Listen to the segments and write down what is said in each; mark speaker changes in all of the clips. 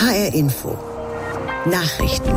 Speaker 1: HR Info. Nachrichten.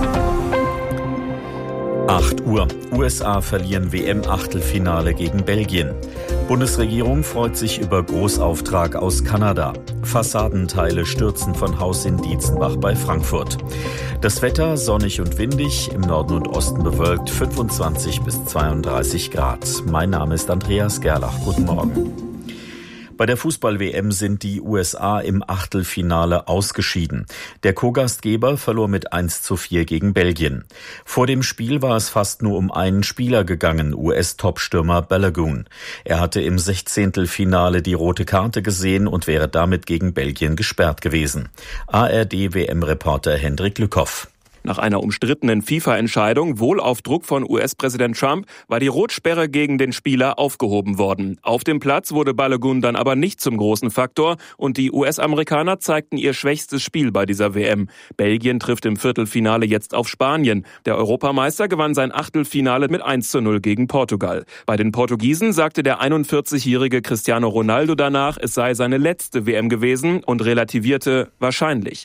Speaker 2: 8 Uhr. USA verlieren WM-Achtelfinale gegen Belgien. Bundesregierung freut sich über Großauftrag aus Kanada. Fassadenteile stürzen von Haus in Dietzenbach bei Frankfurt. Das Wetter sonnig und windig, im Norden und Osten bewölkt, 25 bis 32 Grad. Mein Name ist Andreas Gerlach. Guten Morgen. Bei der Fußball-WM sind die USA im Achtelfinale ausgeschieden. Der Co-Gastgeber verlor mit 1:4 gegen Belgien. Vor dem Spiel war es fast nur um einen Spieler gegangen, US-Topstürmer Balogun. Er hatte im 16. die rote Karte gesehen und wäre damit gegen Belgien gesperrt gewesen. ARD-WM-Reporter Hendrik Lückhoff.
Speaker 3: Nach einer umstrittenen FIFA-Entscheidung, wohl auf Druck von US-Präsident Trump, war die Rotsperre gegen den Spieler aufgehoben worden. Auf dem Platz wurde Balogun dann aber nicht zum großen Faktor und die US-Amerikaner zeigten ihr schwächstes Spiel bei dieser WM. Belgien trifft im Viertelfinale jetzt auf Spanien. Der Europameister gewann sein Achtelfinale mit 1:0 gegen Portugal. Bei den Portugiesen sagte der 41-jährige Cristiano Ronaldo danach, es sei seine letzte WM gewesen und relativierte wahrscheinlich.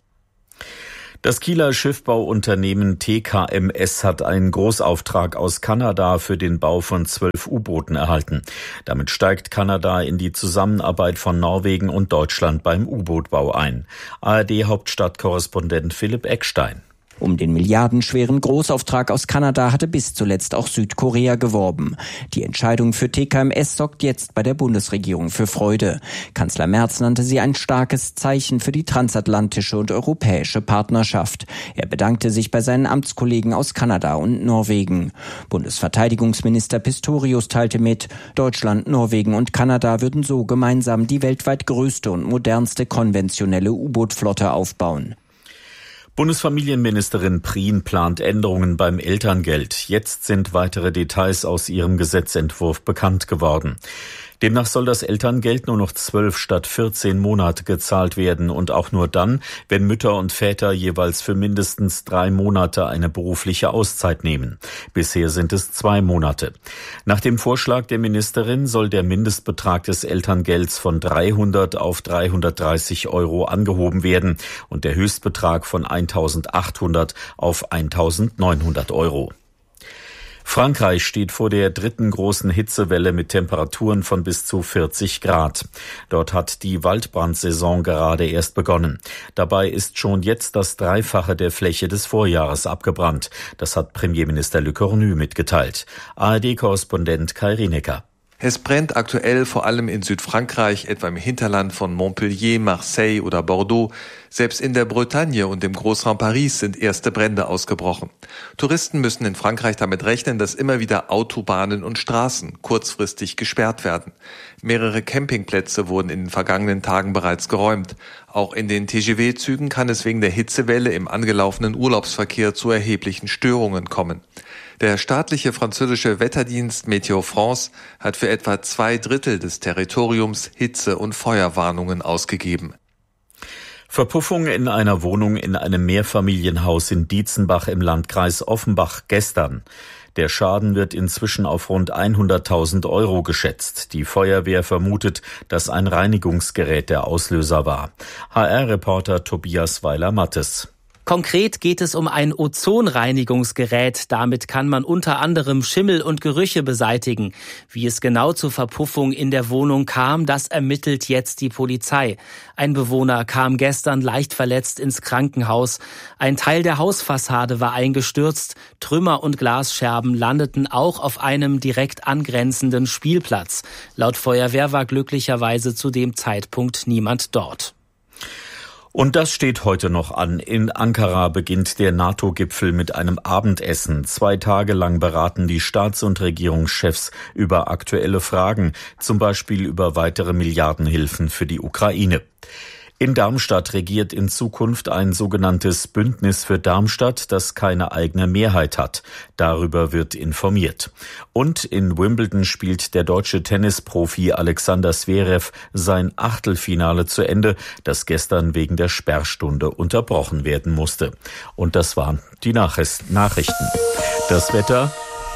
Speaker 2: Das Kieler Schiffbauunternehmen TKMS hat einen Großauftrag aus Kanada für den Bau von 12 U-Booten erhalten. Damit steigt Kanada in die Zusammenarbeit von Norwegen und Deutschland beim U-Boot-Bau ein. ARD-Hauptstadtkorrespondent Philipp Eckstein.
Speaker 4: Um den milliardenschweren Großauftrag aus Kanada hatte bis zuletzt auch Südkorea geworben. Die Entscheidung für TKMS sorgt jetzt bei der Bundesregierung für Freude. Kanzler Merz nannte sie ein starkes Zeichen für die transatlantische und europäische Partnerschaft. Er bedankte sich bei seinen Amtskollegen aus Kanada und Norwegen. Bundesverteidigungsminister Pistorius teilte mit, Deutschland, Norwegen und Kanada würden so gemeinsam die weltweit größte und modernste konventionelle U-Boot-Flotte aufbauen.
Speaker 2: Bundesfamilienministerin Prien plant Änderungen beim Elterngeld. Jetzt sind weitere Details aus ihrem Gesetzentwurf bekannt geworden. Demnach soll das Elterngeld nur noch 12 statt 14 Monate gezahlt werden und auch nur dann, wenn Mütter und Väter jeweils für mindestens 3 Monate eine berufliche Auszeit nehmen. Bisher sind es 2 Monate. Nach dem Vorschlag der Ministerin soll der Mindestbetrag des Elterngelds von 300 auf 330 € angehoben werden und der Höchstbetrag von 1.800 auf 1.900 €. Frankreich steht vor der dritten großen Hitzewelle mit Temperaturen von bis zu 40 Grad. Dort hat die Waldbrandsaison gerade erst begonnen. Dabei ist schon jetzt das Dreifache der Fläche des Vorjahres abgebrannt. Das hat Premierminister Le Cornu mitgeteilt. ARD-Korrespondent Kai Rienecker.
Speaker 5: Es brennt aktuell vor allem in Südfrankreich, etwa im Hinterland von Montpellier, Marseille oder Bordeaux. Selbst in der Bretagne und im Großraum Paris sind erste Brände ausgebrochen. Touristen müssen in Frankreich damit rechnen, dass immer wieder Autobahnen und Straßen kurzfristig gesperrt werden. Mehrere Campingplätze wurden in den vergangenen Tagen bereits geräumt. Auch in den TGV-Zügen kann es wegen der Hitzewelle im angelaufenen Urlaubsverkehr zu erheblichen Störungen kommen. Der staatliche französische Wetterdienst Météo France hat für etwa 2/3 des Territoriums Hitze- und Feuerwarnungen ausgegeben.
Speaker 2: Verpuffung in einer Wohnung in einem Mehrfamilienhaus in Dietzenbach im Landkreis Offenbach gestern. Der Schaden wird inzwischen auf rund 100.000 € geschätzt. Die Feuerwehr vermutet, dass ein Reinigungsgerät der Auslöser war. HR-Reporter Tobias Weiler-Mattes.
Speaker 6: Konkret geht es um ein Ozonreinigungsgerät. Damit kann man unter anderem Schimmel und Gerüche beseitigen. Wie es genau zur Verpuffung in der Wohnung kam, das ermittelt jetzt die Polizei. Ein Bewohner kam gestern leicht verletzt ins Krankenhaus. Ein Teil der Hausfassade war eingestürzt. Trümmer und Glasscherben landeten auch auf einem direkt angrenzenden Spielplatz. Laut Feuerwehr war glücklicherweise zu dem Zeitpunkt niemand dort.
Speaker 2: Und das steht heute noch an. In Ankara beginnt der NATO-Gipfel mit einem Abendessen. 2 Tage lang beraten die Staats- und Regierungschefs über aktuelle Fragen, zum Beispiel über weitere Milliardenhilfen für die Ukraine. In Darmstadt regiert in Zukunft ein sogenanntes Bündnis für Darmstadt, das keine eigene Mehrheit hat. Darüber wird informiert. Und in Wimbledon spielt der deutsche Tennisprofi Alexander Zverev sein Achtelfinale zu Ende, das gestern wegen der Sperrstunde unterbrochen werden musste. Und das waren die Nachrichten. Das Wetter.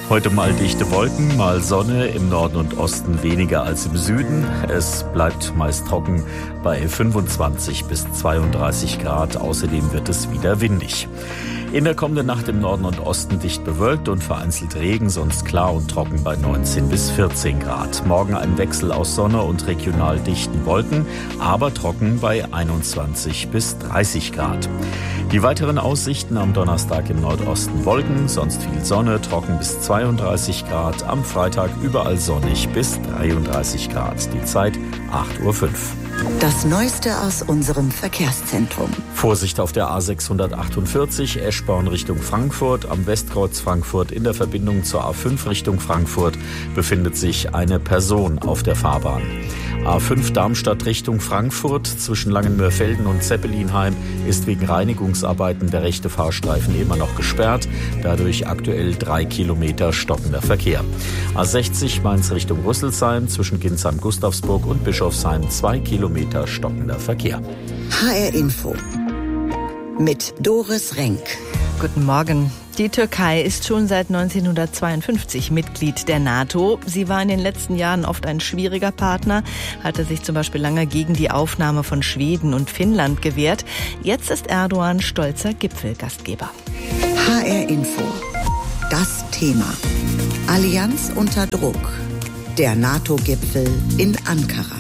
Speaker 2: Heute mal dichte Wolken, mal Sonne, im Norden und Osten weniger als im Süden. Es bleibt meist trocken bei 25 bis 32 Grad. Außerdem wird es wieder windig. In der kommenden Nacht im Norden und Osten dicht bewölkt und vereinzelt Regen, sonst klar und trocken bei 19 bis 14 Grad. Morgen ein Wechsel aus Sonne und regional dichten Wolken, aber trocken bei 21 bis 30 Grad. Die weiteren Aussichten: am Donnerstag im Nordosten Wolken, sonst viel Sonne, trocken bis 32 Grad. Am Freitag überall sonnig bis 33 Grad. Die Zeit 8:05 Uhr.
Speaker 1: Das Neueste aus unserem Verkehrszentrum.
Speaker 2: Vorsicht auf der A648, Eschborn Richtung Frankfurt. Am Westkreuz Frankfurt in der Verbindung zur A5 Richtung Frankfurt befindet sich eine Person auf der Fahrbahn. A5 Darmstadt Richtung Frankfurt zwischen Langenmörfelden und Zeppelinheim ist wegen Reinigungsarbeiten der rechte Fahrstreifen immer noch gesperrt. Dadurch aktuell 3 Kilometer stockender Verkehr. A60 Mainz Richtung Rüsselsheim zwischen Ginsheim-Gustavsburg und Bischofsheim 2 Kilometer stockender Verkehr.
Speaker 1: HR Info mit Doris Renk.
Speaker 7: Guten Morgen. Die Türkei ist schon seit 1952 Mitglied der NATO. Sie war in den letzten Jahren oft ein schwieriger Partner, hatte sich zum Beispiel lange gegen die Aufnahme von Schweden und Finnland gewehrt. Jetzt ist Erdogan stolzer Gipfelgastgeber.
Speaker 1: HR Info. Das Thema. Allianz unter Druck. Der NATO-Gipfel in Ankara.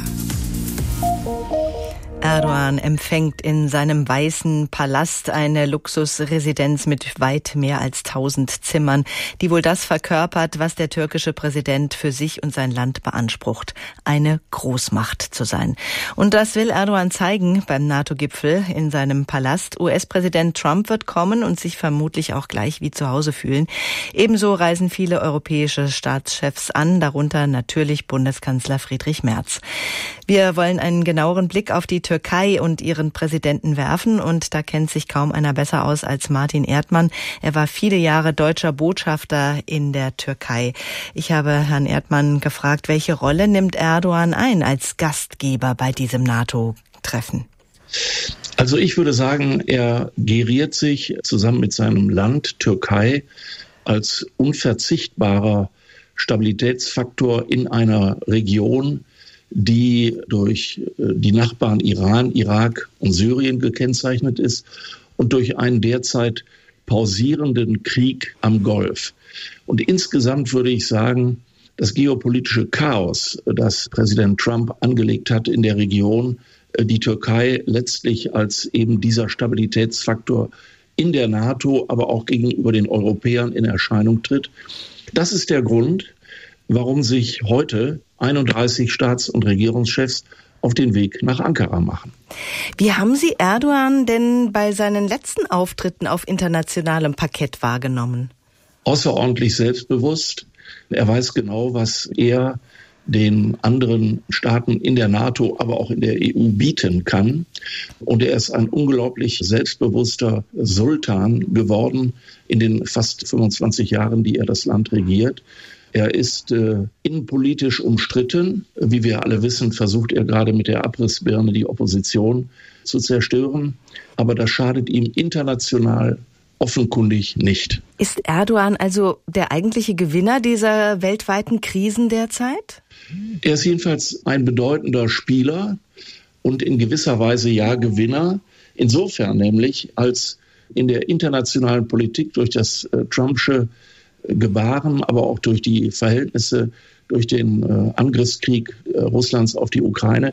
Speaker 7: Erdogan empfängt in seinem weißen Palast eine Luxusresidenz mit weit mehr als 1000 Zimmern, die wohl das verkörpert, was der türkische Präsident für sich und sein Land beansprucht: eine Großmacht zu sein. Und das will Erdogan zeigen beim NATO-Gipfel in seinem Palast. US-Präsident Trump wird kommen und sich vermutlich auch gleich wie zu Hause fühlen. Ebenso reisen viele europäische Staatschefs an, darunter natürlich Bundeskanzler Friedrich Merz. Wir wollen einen genaueren Blick auf die Türkei und ihren Präsidenten werfen, und da kennt sich kaum einer besser aus als Martin Erdmann. Er war viele Jahre deutscher Botschafter in der Türkei. Ich habe Herrn Erdmann gefragt, welche Rolle nimmt Erdogan ein als Gastgeber bei diesem NATO-Treffen?
Speaker 8: Also ich würde sagen, er geriert sich zusammen mit seinem Land Türkei als unverzichtbarer Stabilitätsfaktor in einer Region, die durch die Nachbarn Iran, Irak und Syrien gekennzeichnet ist und durch einen derzeit pausierenden Krieg am Golf. Und insgesamt würde ich sagen, das geopolitische Chaos, das Präsident Trump angelegt hat in der Region, die Türkei letztlich als eben dieser Stabilitätsfaktor in der NATO, aber auch gegenüber den Europäern in Erscheinung tritt. Das ist der Grund, warum sich heute 31 Staats- und Regierungschefs auf den Weg nach Ankara machen.
Speaker 7: Wie haben Sie Erdogan denn bei seinen letzten Auftritten auf internationalem Parkett wahrgenommen?
Speaker 8: Außerordentlich selbstbewusst. Er weiß genau, was er den anderen Staaten in der NATO, aber auch in der EU bieten kann. Und er ist ein unglaublich selbstbewusster Sultan geworden in den fast 25 Jahren, die er das Land regiert. Er ist innenpolitisch umstritten. Wie wir alle wissen, versucht er gerade mit der Abrissbirne die Opposition zu zerstören. Aber das schadet ihm international offenkundig nicht.
Speaker 7: Ist Erdogan also der eigentliche Gewinner dieser weltweiten Krisen derzeit?
Speaker 8: Er ist jedenfalls ein bedeutender Spieler und in gewisser Weise ja Gewinner. Insofern nämlich, als in der internationalen Politik durch das Trumpsche Gebaren, aber auch durch die Verhältnisse, durch den Angriffskrieg Russlands auf die Ukraine,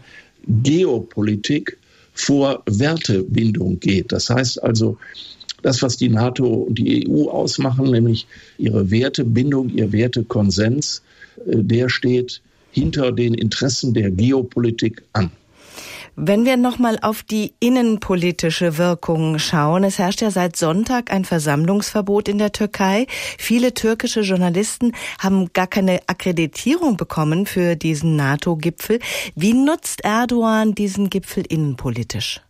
Speaker 8: Geopolitik vor Wertebindung geht. Das heißt also, das, was die NATO und die EU ausmachen, nämlich ihre Wertebindung, ihr Wertekonsens, der steht hinter den Interessen der Geopolitik an.
Speaker 7: Wenn wir nochmal auf die innenpolitische Wirkung schauen, es herrscht ja seit Sonntag ein Versammlungsverbot in der Türkei. Viele türkische Journalisten haben gar keine Akkreditierung bekommen für diesen NATO-Gipfel. Wie nutzt Erdogan diesen Gipfel innenpolitisch?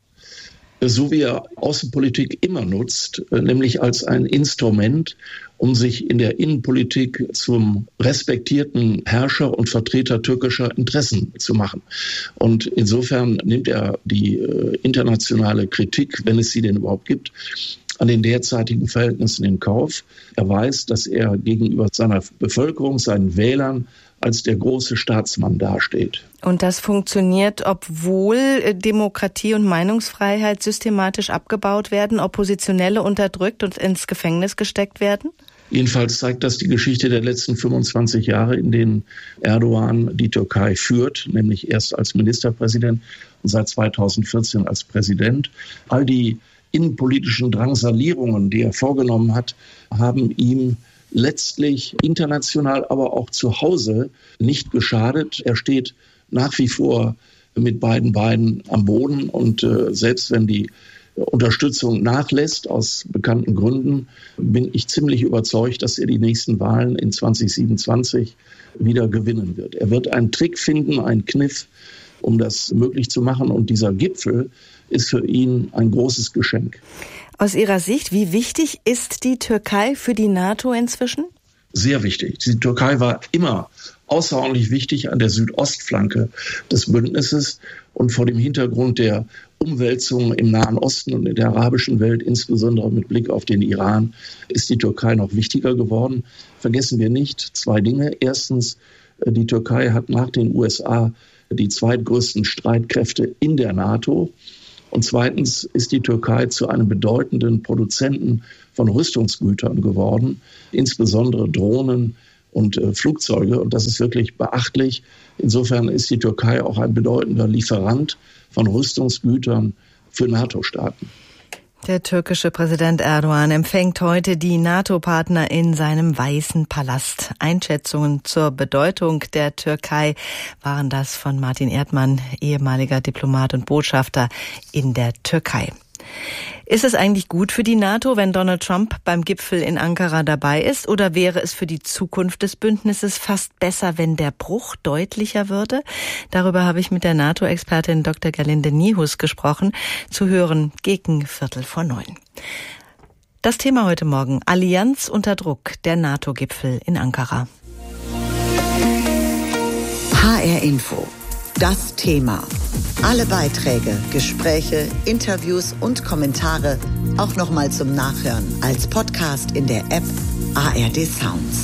Speaker 8: So wie er Außenpolitik immer nutzt, nämlich als ein Instrument, um sich in der Innenpolitik zum respektierten Herrscher und Vertreter türkischer Interessen zu machen. Und insofern nimmt er die internationale Kritik, wenn es sie denn überhaupt gibt, an den derzeitigen Verhältnissen in Kauf. Er weiß, dass er gegenüber seiner Bevölkerung, seinen Wählern, als der große Staatsmann dasteht.
Speaker 7: Und das funktioniert, obwohl Demokratie und Meinungsfreiheit systematisch abgebaut werden, Oppositionelle unterdrückt und ins Gefängnis gesteckt werden?
Speaker 8: Jedenfalls zeigt das die Geschichte der letzten 25 Jahre, in denen Erdogan die Türkei führt, nämlich erst als Ministerpräsident und seit 2014 als Präsident. All die innenpolitischen Drangsalierungen, die er vorgenommen hat, haben ihm letztlich international, aber auch zu Hause nicht geschadet. Er steht nach wie vor mit beiden Beinen am Boden und selbst wenn die Unterstützung nachlässt, aus bekannten Gründen, bin ich ziemlich überzeugt, dass er die nächsten Wahlen in 2027 wieder gewinnen wird. Er wird einen Trick finden, einen Kniff, um das möglich zu machen. Und dieser Gipfel ist für ihn ein großes Geschenk.
Speaker 7: Aus Ihrer Sicht, wie wichtig ist die Türkei für die NATO inzwischen?
Speaker 8: Sehr wichtig. Die Türkei war immer außerordentlich wichtig an der Südostflanke des Bündnisses und vor dem Hintergrund der Umwälzungen im Nahen Osten und in der arabischen Welt, insbesondere mit Blick auf den Iran, ist die Türkei noch wichtiger geworden. Vergessen wir nicht 2 Dinge. Erstens, die Türkei hat nach den USA die zweitgrößten Streitkräfte in der NATO. Und zweitens ist die Türkei zu einem bedeutenden Produzenten von Rüstungsgütern geworden, insbesondere Drohnen und Flugzeuge. Und das ist wirklich beachtlich. Insofern ist die Türkei auch ein bedeutender Lieferant von Rüstungsgütern für NATO-Staaten.
Speaker 7: Der türkische Präsident Erdogan empfängt heute die NATO-Partner in seinem Weißen Palast. Einschätzungen zur Bedeutung der Türkei waren das von Martin Erdmann, ehemaliger Diplomat und Botschafter in der Türkei. Ist es eigentlich gut für die NATO, wenn Donald Trump beim Gipfel in Ankara dabei ist? Oder wäre es für die Zukunft des Bündnisses fast besser, wenn der Bruch deutlicher würde? Darüber habe ich mit der NATO-Expertin Dr. Gerlinde Niehus gesprochen. Zu hören gegen 8:45. Das Thema heute Morgen: Allianz unter Druck, der NATO-Gipfel in Ankara.
Speaker 1: HR Info. Das Thema. Alle Beiträge, Gespräche, Interviews und Kommentare auch nochmal zum Nachhören als Podcast in der App ARD Sounds.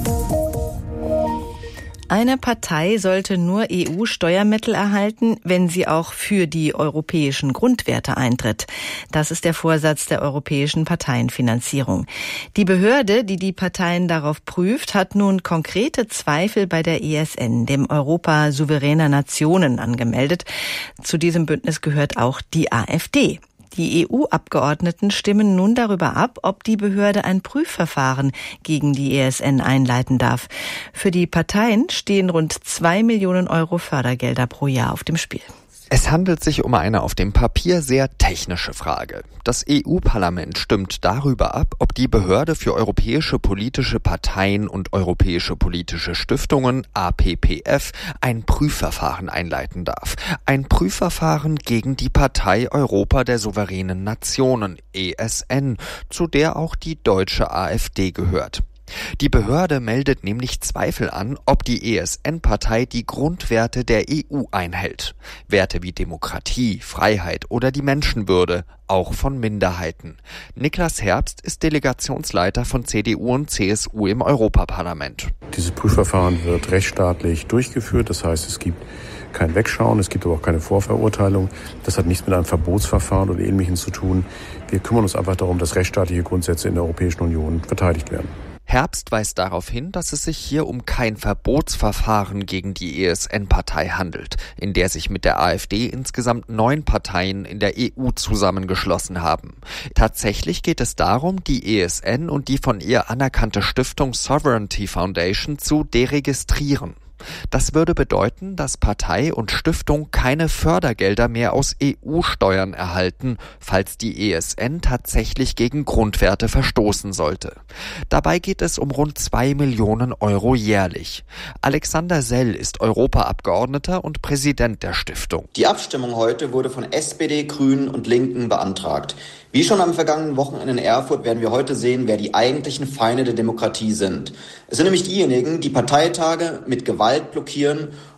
Speaker 7: Eine Partei sollte nur EU-Steuermittel erhalten, wenn sie auch für die europäischen Grundwerte eintritt. Das ist der Vorsatz der europäischen Parteienfinanzierung. Die Behörde, die die Parteien darauf prüft, hat nun konkrete Zweifel bei der ESN, dem Europa souveräner Nationen, angemeldet. Zu diesem Bündnis gehört auch die AfD. Die EU-Abgeordneten stimmen nun darüber ab, ob die Behörde ein Prüfverfahren gegen die ESN einleiten darf. Für die Parteien stehen rund 2 Millionen Euro Fördergelder pro Jahr auf dem Spiel.
Speaker 9: Es handelt sich um eine auf dem Papier sehr technische Frage. Das EU-Parlament stimmt darüber ab, ob die Behörde für europäische politische Parteien und europäische politische Stiftungen, APPF, ein Prüfverfahren einleiten darf. Ein Prüfverfahren gegen die Partei Europa der souveränen Nationen, ESN, zu der auch die deutsche AfD gehört. Die Behörde meldet nämlich Zweifel an, ob die ESN-Partei die Grundwerte der EU einhält. Werte wie Demokratie, Freiheit oder die Menschenwürde, auch von Minderheiten. Niklas Herbst ist Delegationsleiter von CDU und CSU im Europaparlament.
Speaker 10: Dieses Prüfverfahren wird rechtsstaatlich durchgeführt, das heißt, es gibt kein Wegschauen, es gibt aber auch keine Vorverurteilung. Das hat nichts mit einem Verbotsverfahren oder Ähnlichem zu tun. Wir kümmern uns einfach darum, dass rechtsstaatliche Grundsätze in der Europäischen Union verteidigt werden.
Speaker 9: Herbst weist darauf hin, dass es sich hier um kein Verbotsverfahren gegen die ESN-Partei handelt, in der sich mit der AfD insgesamt 9 Parteien in der EU zusammengeschlossen haben. Tatsächlich geht es darum, die ESN und die von ihr anerkannte Stiftung Sovereignty Foundation zu deregistrieren. Das würde bedeuten, dass Partei und Stiftung keine Fördergelder mehr aus EU-Steuern erhalten, falls die ESN tatsächlich gegen Grundwerte verstoßen sollte. Dabei geht es um rund 2 Millionen Euro jährlich. Alexander Sell ist Europaabgeordneter und Präsident der Stiftung.
Speaker 11: Die Abstimmung heute wurde von SPD, Grünen und Linken beantragt. Wie schon am vergangenen Wochenende in Erfurt werden wir heute sehen, wer die eigentlichen Feinde der Demokratie sind. Es sind nämlich diejenigen, die Parteitage mit Gewalt blockieren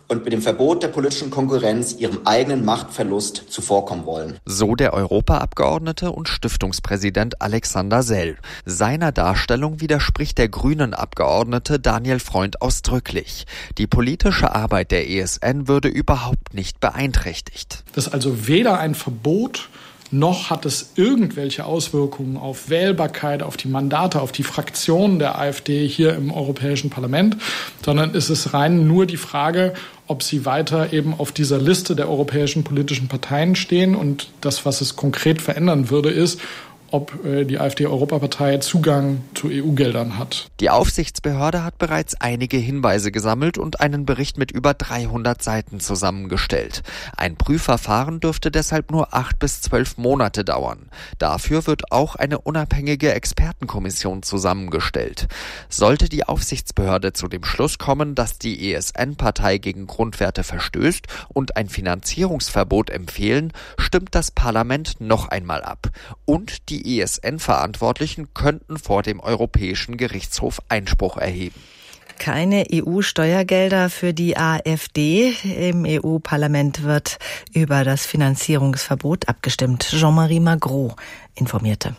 Speaker 11: und mit dem Verbot der politischen Konkurrenz ihrem eigenen Machtverlust zuvorkommen wollen.
Speaker 9: So der Europaabgeordnete und Stiftungspräsident Alexander Sell. Seiner Darstellung widerspricht der Grünen-Abgeordnete Daniel Freund ausdrücklich. Die politische Arbeit der ESN würde überhaupt nicht beeinträchtigt.
Speaker 12: Das ist also weder ein Verbot, noch hat es irgendwelche Auswirkungen auf Wählbarkeit, auf die Mandate, auf die Fraktionen der AfD hier im Europäischen Parlament, sondern es ist rein nur die Frage, ob sie weiter eben auf dieser Liste der europäischen politischen Parteien stehen. Und das, was es konkret verändern würde, ist, ob die AfD-Europapartei Zugang zu EU-Geldern hat.
Speaker 9: Die Aufsichtsbehörde hat bereits einige Hinweise gesammelt und einen Bericht mit über 300 Seiten zusammengestellt. Ein Prüfverfahren dürfte deshalb nur 8 bis 12 Monate dauern. Dafür wird auch eine unabhängige Expertenkommission zusammengestellt. Sollte die Aufsichtsbehörde zu dem Schluss kommen, dass die ESN-Partei gegen Grundwerte verstößt und ein Finanzierungsverbot empfehlen, stimmt das Parlament noch einmal ab. Und die ESN-Verantwortlichen könnten vor dem Europäischen Gerichtshof Einspruch erheben.
Speaker 7: Keine EU-Steuergelder für die AfD. Im EU-Parlament wird über das Finanzierungsverbot abgestimmt. Jean-Marie Magro informierte.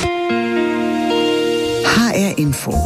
Speaker 1: HR Info.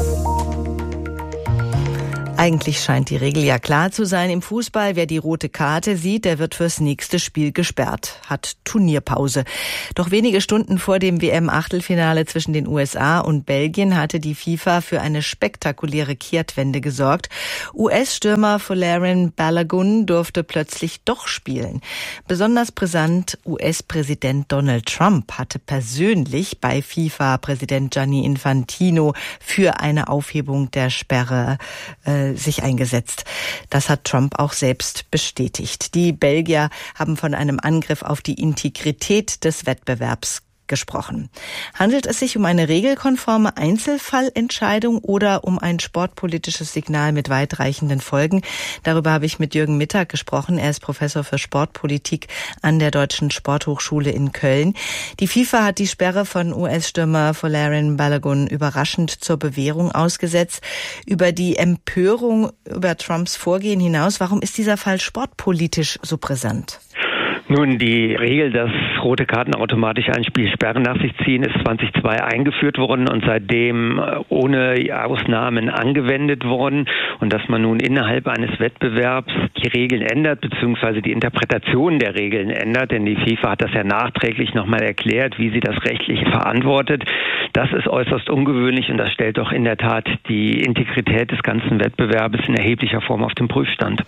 Speaker 7: Eigentlich scheint die Regel ja klar zu sein im Fußball. Wer die rote Karte sieht, der wird fürs nächste Spiel gesperrt, hat Turnierpause. Doch wenige Stunden vor dem WM-Achtelfinale zwischen den USA und Belgien hatte die FIFA für eine spektakuläre Kehrtwende gesorgt. US-Stürmer Folarin Balogun durfte plötzlich doch spielen. Besonders brisant, US-Präsident Donald Trump hatte persönlich bei FIFA-Präsident Gianni Infantino für eine Aufhebung der Sperre sich eingesetzt. Das hat Trump auch selbst bestätigt. Die Belgier haben von einem Angriff auf die Integrität des Wettbewerbs gesprochen. Handelt es sich um eine regelkonforme Einzelfallentscheidung oder um ein sportpolitisches Signal mit weitreichenden Folgen? Darüber habe ich mit Jürgen Mittag gesprochen. Er ist Professor für Sportpolitik an der Deutschen Sporthochschule in Köln. Die FIFA hat die Sperre von US-Stürmer Folarin Balogun überraschend zur Bewährung ausgesetzt. Über die Empörung über Trumps Vorgehen hinaus, warum ist dieser Fall sportpolitisch so brisant?
Speaker 13: Nun, die Regel, dass rote Karten automatisch ein Spiel Sperren nach sich ziehen, ist 2002 eingeführt worden und seitdem ohne Ausnahmen angewendet worden. Und dass man nun innerhalb eines Wettbewerbs die Regeln ändert, beziehungsweise die Interpretation der Regeln ändert, denn die FIFA hat das ja nachträglich nochmal erklärt, wie sie das rechtlich verantwortet. Das ist äußerst ungewöhnlich und das stellt doch in der Tat die Integrität des ganzen Wettbewerbs in erheblicher Form auf den Prüfstand.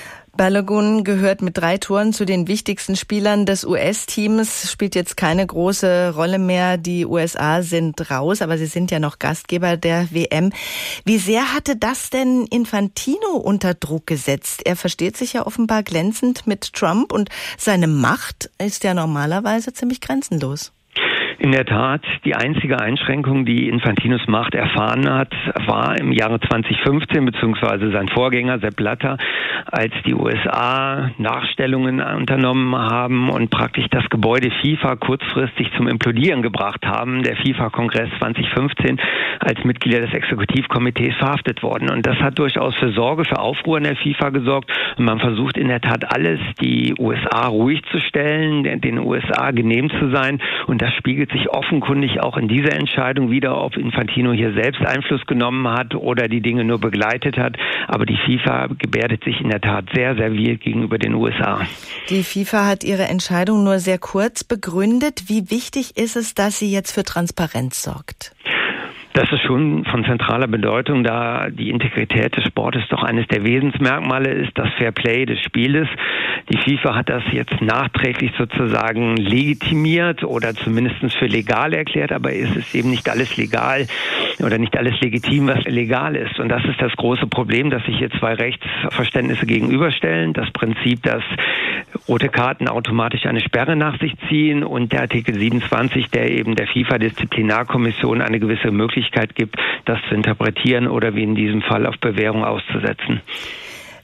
Speaker 7: Balogun gehört mit 3 Toren zu den wichtigsten Spielern des US-Teams, spielt jetzt keine große Rolle mehr. Die USA sind raus, aber sie sind ja noch Gastgeber der WM. Wie sehr hatte das denn Infantino unter Druck gesetzt? Er versteht sich ja offenbar glänzend mit Trump und seine Macht ist ja normalerweise ziemlich grenzenlos.
Speaker 13: In der Tat, die einzige Einschränkung, die Infantinos Macht erfahren hat, war im Jahre 2015, beziehungsweise sein Vorgänger Sepp Blatter, als die USA Nachstellungen unternommen haben und praktisch das Gebäude FIFA kurzfristig zum Implodieren gebracht haben. Der FIFA-Kongress 2015 als Mitglieder des Exekutivkomitees verhaftet worden. Und das hat durchaus für Sorge, für Aufruhr in der FIFA gesorgt. Und man versucht in der Tat alles, die USA ruhig zu stellen, den USA genehm zu sein. Und das spiegelt sich offenkundig auch in dieser Entscheidung wieder, ob Infantino hier selbst Einfluss genommen hat oder die Dinge nur begleitet hat. Aber die FIFA gebärdet sich in der Tat sehr, sehr wild gegenüber den USA.
Speaker 7: Die FIFA hat ihre Entscheidung nur sehr kurz begründet. Wie wichtig ist es, dass sie jetzt für Transparenz sorgt?
Speaker 13: Das ist schon von zentraler Bedeutung, da die Integrität des Sportes doch eines der Wesensmerkmale ist, das Fair Play des Spieles. Die FIFA hat das jetzt nachträglich sozusagen legitimiert oder zumindest für legal erklärt, aber es ist eben nicht alles legal oder nicht alles legitim, was legal ist. Und das ist das große Problem, dass sich hier 2 Rechtsverständnisse gegenüberstellen. Das Prinzip, dass rote Karten automatisch eine Sperre nach sich ziehen und der Artikel 27, der eben der FIFA-Disziplinarkommission eine gewisse Möglichkeit gibt, das zu interpretieren oder wie in diesem Fall auf Bewährung auszusetzen.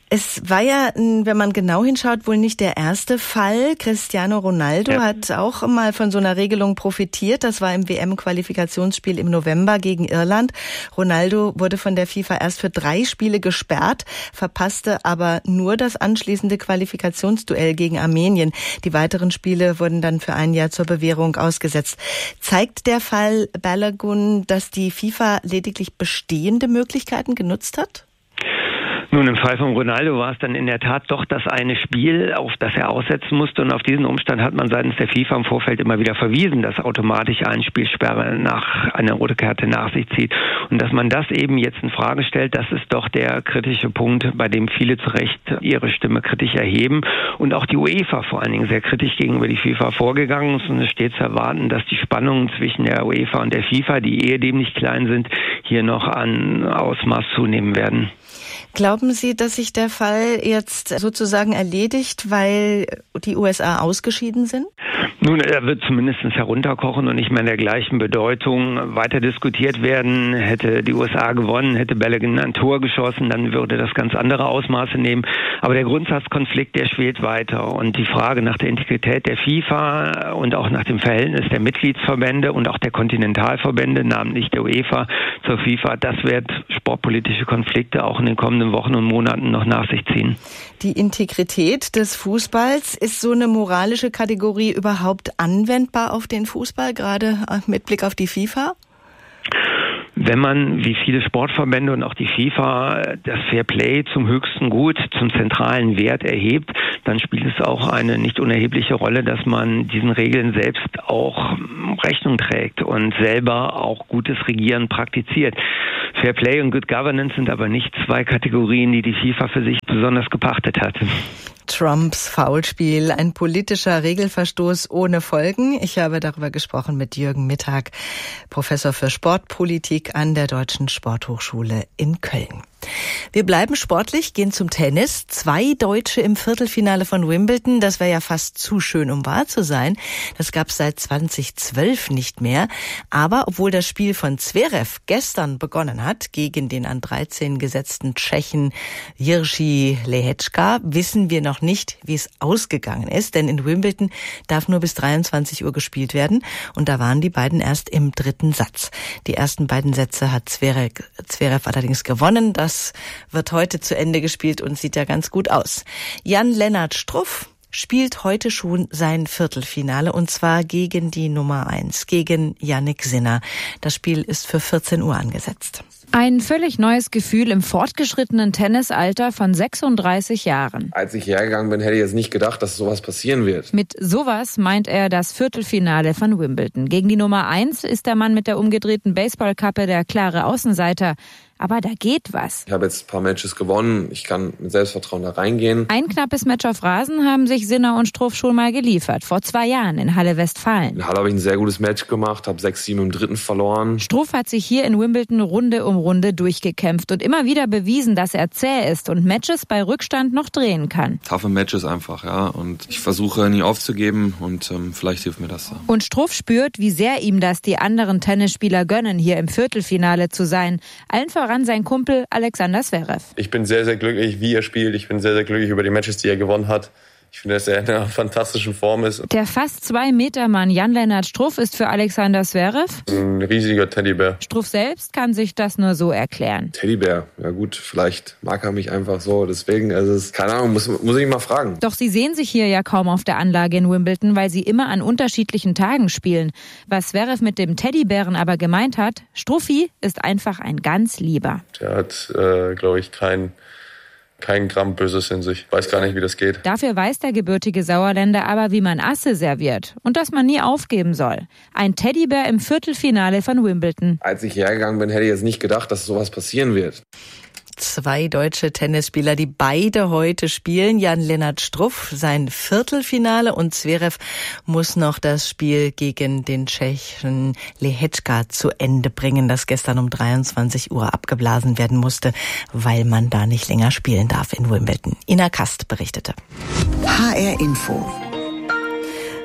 Speaker 7: Es war ja, wenn man genau hinschaut, wohl nicht der erste Fall. Cristiano Ronaldo hat auch mal von so einer Regelung profitiert. Das war im WM-Qualifikationsspiel im November gegen Irland. Ronaldo wurde von der FIFA erst für 3 Spiele gesperrt, verpasste aber nur das anschließende Qualifikationsduell gegen Armenien. Die weiteren Spiele wurden dann für ein Jahr zur Bewährung ausgesetzt. Zeigt der Fall Balogun, dass die FIFA lediglich bestehende Möglichkeiten genutzt hat?
Speaker 13: Nun, im Fall von Ronaldo war es dann in der Tat doch das eine Spiel, auf das er aussetzen musste. Und auf diesen Umstand hat man seitens der FIFA im Vorfeld immer wieder verwiesen, dass automatisch eine Spielsperre nach einer roten Karte nach sich zieht. Und dass man das eben jetzt in Frage stellt, das ist doch der kritische Punkt, bei dem viele zu Recht ihre Stimme kritisch erheben. Und auch die UEFA vor allen Dingen sehr kritisch gegenüber die FIFA vorgegangen ist. Und es steht zu erwarten, dass die Spannungen zwischen der UEFA und der FIFA, die ehedem nicht klein sind, hier noch an Ausmaß zunehmen werden.
Speaker 7: Glauben Sie, dass sich der Fall jetzt sozusagen erledigt, weil die USA ausgeschieden sind?
Speaker 13: Nun, er wird zumindest herunterkochen und nicht mehr in der gleichen Bedeutung weiter diskutiert werden. Hätte die USA gewonnen, hätte Balogun ein Tor geschossen, dann würde das ganz andere Ausmaße nehmen. Aber der Grundsatzkonflikt, der schwelt weiter. Und die Frage nach der Integrität der FIFA und auch nach dem Verhältnis der Mitgliedsverbände und auch der Kontinentalverbände, namentlich der UEFA zur FIFA, das wird sportpolitische Konflikte auch in den kommenden Wochen und Monaten noch nach sich ziehen.
Speaker 7: Die Integrität des Fußballs, ist so eine moralische Kategorie überhaupt anwendbar auf den Fußball, gerade mit Blick auf die FIFA?
Speaker 13: Wenn man, wie viele Sportverbände und auch die FIFA, das Fair Play zum höchsten Gut, zum zentralen Wert erhebt, dann spielt es auch eine nicht unerhebliche Rolle, dass man diesen Regeln selbst auch Rechnung trägt und selber auch gutes Regieren praktiziert. Fair Play und Good Governance sind aber nicht 2 Kategorien, die die FIFA für sich besonders gepachtet hat.
Speaker 7: Trumps Foulspiel, ein politischer Regelverstoß ohne Folgen. Ich habe darüber gesprochen mit Jürgen Mittag, Professor für Sportpolitik an der Deutschen Sporthochschule in Köln. Wir bleiben sportlich, gehen zum Tennis. 2 Deutsche im Viertelfinale von Wimbledon, das wäre ja fast zu schön, um wahr zu sein. Das gab es seit 2012 nicht mehr. Aber obwohl das Spiel von Zverev gestern begonnen hat, gegen den an 13 gesetzten Tschechen Jiří Lehečka, wissen wir noch nicht, wie es ausgegangen ist. Denn in Wimbledon darf nur bis 23 Uhr gespielt werden. Und da waren die beiden erst im 3. Satz. Die ersten beiden Sätze hat Zverev allerdings gewonnen. Das wird heute zu Ende gespielt und sieht ja ganz gut aus. Jan-Lennart Struff spielt heute schon sein Viertelfinale und zwar gegen die Nummer 1, gegen Jannik Sinner. Das Spiel ist für 14 Uhr angesetzt.
Speaker 14: Ein völlig neues Gefühl im fortgeschrittenen Tennisalter von 36 Jahren.
Speaker 15: Als ich hergegangen bin, hätte ich jetzt nicht gedacht, dass sowas passieren wird.
Speaker 14: Mit sowas meint er das Viertelfinale von Wimbledon. Gegen die Nummer 1 ist der Mann mit der umgedrehten Baseballkappe der klare Außenseiter. Aber da geht was.
Speaker 15: Ich habe jetzt ein paar Matches gewonnen. Ich kann mit Selbstvertrauen da reingehen.
Speaker 14: Ein knappes Match auf Rasen haben sich Sinner und Struff schon mal geliefert. Vor 2 Jahren in Halle Westfalen.
Speaker 15: In Halle habe ich ein sehr gutes Match gemacht, habe 6-7 im 3. verloren.
Speaker 14: Struff hat sich hier in Wimbledon Runde um Runde durchgekämpft und immer wieder bewiesen, dass er zäh ist und Matches bei Rückstand noch drehen kann.
Speaker 15: Taffe Matches einfach, ja. Und ich versuche nie aufzugeben und vielleicht hilft mir das.
Speaker 14: Und Struff spürt, wie sehr ihm das die anderen Tennisspieler gönnen, hier im Viertelfinale zu sein. Allen voran sein Kumpel Alexander Zverev.
Speaker 16: Ich bin sehr, sehr glücklich, wie er spielt. Ich bin sehr, sehr glücklich über die Matches, die er gewonnen hat. Ich finde, dass er in einer fantastischen Form ist.
Speaker 14: Der fast 2-Meter-Mann Jan-Lennart Struff ist für Alexander Zverev
Speaker 16: ein riesiger Teddybär.
Speaker 14: Struff selbst kann sich das nur so erklären.
Speaker 15: Teddybär, ja gut, vielleicht mag er mich einfach so. Deswegen, also es ist, keine Ahnung, muss ich ihn mal fragen.
Speaker 14: Doch sie sehen sich hier ja kaum auf der Anlage in Wimbledon, weil sie immer an unterschiedlichen Tagen spielen. Was Zverev mit dem Teddybären aber gemeint hat, Struffi ist einfach ein ganz Lieber.
Speaker 16: Der hat, glaube ich, kein Gramm Böses in sich. Weiß gar nicht, wie das geht.
Speaker 14: Dafür weiß der gebürtige Sauerländer aber, wie man Asse serviert und dass man nie aufgeben soll. Ein Teddybär im Viertelfinale von Wimbledon.
Speaker 15: Als ich hergegangen bin, hätte ich jetzt nicht gedacht, dass sowas passieren wird.
Speaker 7: 2 deutsche Tennisspieler, die beide heute spielen. Jan-Lennart Struff sein Viertelfinale und Zverev muss noch das Spiel gegen den Tschechen Lehečka zu Ende bringen, das gestern um 23 Uhr abgeblasen werden musste, weil man da nicht länger spielen darf in Wimbledon. Ina Kast berichtete.
Speaker 1: HR Info.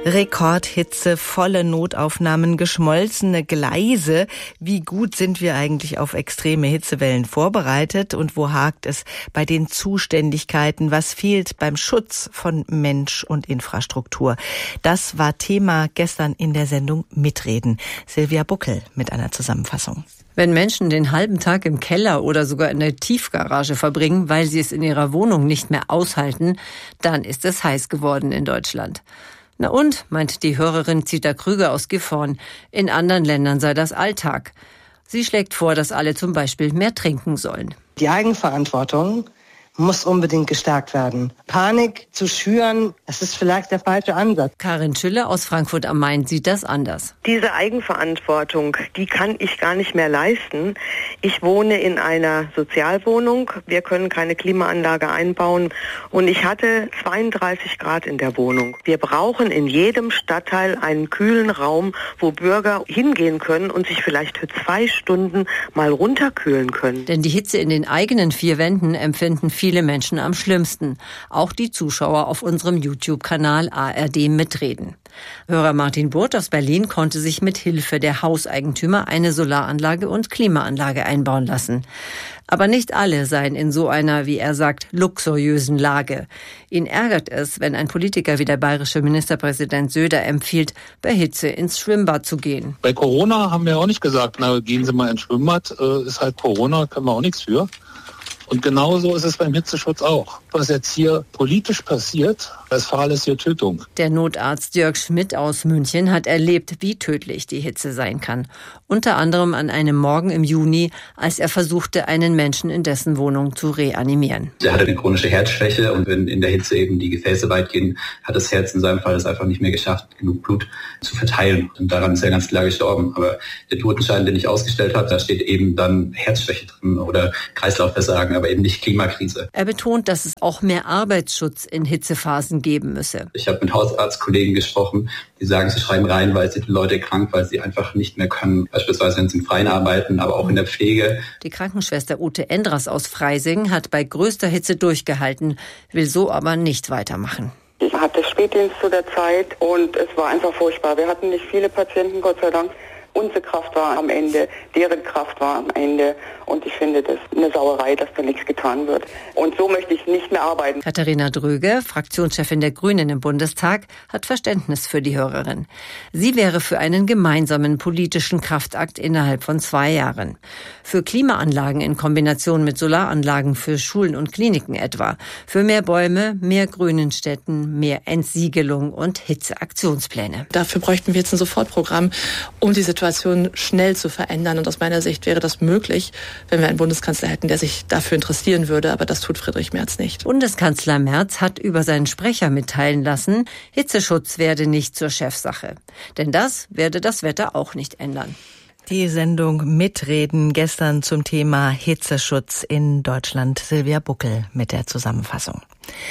Speaker 7: Rekordhitze, volle Notaufnahmen, geschmolzene Gleise. Wie gut sind wir eigentlich auf extreme Hitzewellen vorbereitet und wo hakt es bei den Zuständigkeiten? Was fehlt beim Schutz von Mensch und Infrastruktur? Das war Thema gestern in der Sendung Mitreden. Silvia Buckel mit einer Zusammenfassung.
Speaker 17: Wenn Menschen den halben Tag im Keller oder sogar in der Tiefgarage verbringen, weil sie es in ihrer Wohnung nicht mehr aushalten, dann ist es heiß geworden in Deutschland. Na und, meint die Hörerin Zita Krüger aus Gifhorn, in anderen Ländern sei das Alltag. Sie schlägt vor, dass alle zum Beispiel mehr trinken sollen.
Speaker 18: Die Eigenverantwortung muss unbedingt gestärkt werden. Panik zu schüren, das ist vielleicht der falsche Ansatz.
Speaker 17: Karin Schülle aus Frankfurt am Main sieht das anders.
Speaker 19: Diese Eigenverantwortung, die kann ich gar nicht mehr leisten. Ich wohne in einer Sozialwohnung. Wir können keine Klimaanlage einbauen. Und ich hatte 32 Grad in der Wohnung. Wir brauchen in jedem Stadtteil einen kühlen Raum, wo Bürger hingehen können und sich vielleicht für 2 Stunden mal runterkühlen können.
Speaker 17: Denn die Hitze in den eigenen 4 Wänden empfinden viele Menschen am schlimmsten. Auch die Zuschauer auf unserem YouTube-Kanal ARD Mitreden. Hörer Martin Burt aus Berlin konnte sich mit Hilfe der Hauseigentümer eine Solaranlage und Klimaanlage einbauen lassen. Aber nicht alle seien in so einer, wie er sagt, luxuriösen Lage. Ihn ärgert es, wenn ein Politiker wie der bayerische Ministerpräsident Söder empfiehlt, bei Hitze ins Schwimmbad zu gehen.
Speaker 20: Bei Corona haben wir auch nicht gesagt, na, gehen Sie mal ins Schwimmbad, ist halt Corona, können wir auch nichts für. Und genauso ist es beim Hitzeschutz auch. Was jetzt hier politisch passiert, das Fall ist hier Tötung.
Speaker 17: Der Notarzt Jörg Schmidt aus München hat erlebt, wie tödlich die Hitze sein kann. Unter anderem an einem Morgen im Juni, als er versuchte, einen Menschen in dessen Wohnung zu reanimieren.
Speaker 21: Er hatte eine chronische Herzschwäche und wenn in der Hitze eben die Gefäße weit gehen, hat das Herz in seinem Fall es einfach nicht mehr geschafft, genug Blut zu verteilen. Und daran ist er ganz klar gestorben. Aber der Totenschein, den ich ausgestellt habe, da steht eben dann Herzschwäche drin oder Kreislaufversagen, aber eben nicht Klimakrise.
Speaker 17: Er betont, dass es auch mehr Arbeitsschutz in Hitzephasen geben müsse.
Speaker 21: Ich habe mit Hausarztkollegen gesprochen, die sagen, sie schreiben rein, weil sie die Leute krank, weil sie einfach nicht mehr können. Beispielsweise wenn sie im Freien arbeiten, aber auch in der Pflege.
Speaker 17: Die Krankenschwester Ute Endras aus Freising hat bei größter Hitze durchgehalten, will so aber nicht weitermachen.
Speaker 22: Ich hatte Spätdienst zu der Zeit und es war einfach furchtbar. Wir hatten nicht viele Patienten, Gott sei Dank. Unsere Kraft war am Ende, deren Kraft war am Ende. Und ich finde das eine Sauerei, dass da nichts getan wird. Und so möchte ich nicht mehr arbeiten.
Speaker 17: Katharina Dröge, Fraktionschefin der Grünen im Bundestag, hat Verständnis für die Hörerin. Sie wäre für einen gemeinsamen politischen Kraftakt innerhalb von 2 Jahren. Für Klimaanlagen in Kombination mit Solaranlagen für Schulen und Kliniken etwa. Für mehr Bäume, mehr Grün in Städten, mehr Entsiegelung und Hitzeaktionspläne.
Speaker 23: Dafür bräuchten wir jetzt ein Sofortprogramm, um die Situation schnell zu verändern. Und aus meiner Sicht wäre das möglich, wenn wir einen Bundeskanzler hätten, der sich dafür interessieren würde. Aber das tut Friedrich Merz nicht.
Speaker 17: Bundeskanzler Merz hat über seinen Sprecher mitteilen lassen, Hitzeschutz werde nicht zur Chefsache. Denn das werde das Wetter auch nicht ändern.
Speaker 7: Die Sendung Mitreden gestern zum Thema Hitzeschutz in Deutschland. Silvia Buckel mit der Zusammenfassung.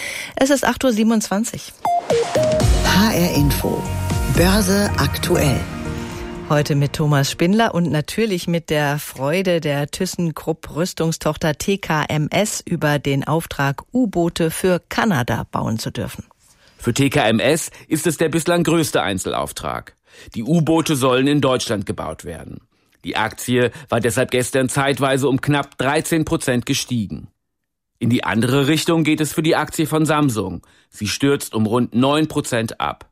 Speaker 7: Es ist 8.27 Uhr.
Speaker 1: HR Info. Börse aktuell.
Speaker 7: Heute mit Thomas Spindler und natürlich mit der Freude der ThyssenKrupp Rüstungstochter TKMS über den Auftrag, U-Boote für Kanada bauen zu dürfen.
Speaker 24: Für TKMS ist es der bislang größte Einzelauftrag. Die U-Boote sollen in Deutschland gebaut werden. Die Aktie war deshalb gestern zeitweise um knapp 13% gestiegen. In die andere Richtung geht es für die Aktie von Samsung. Sie stürzt um rund 9% ab.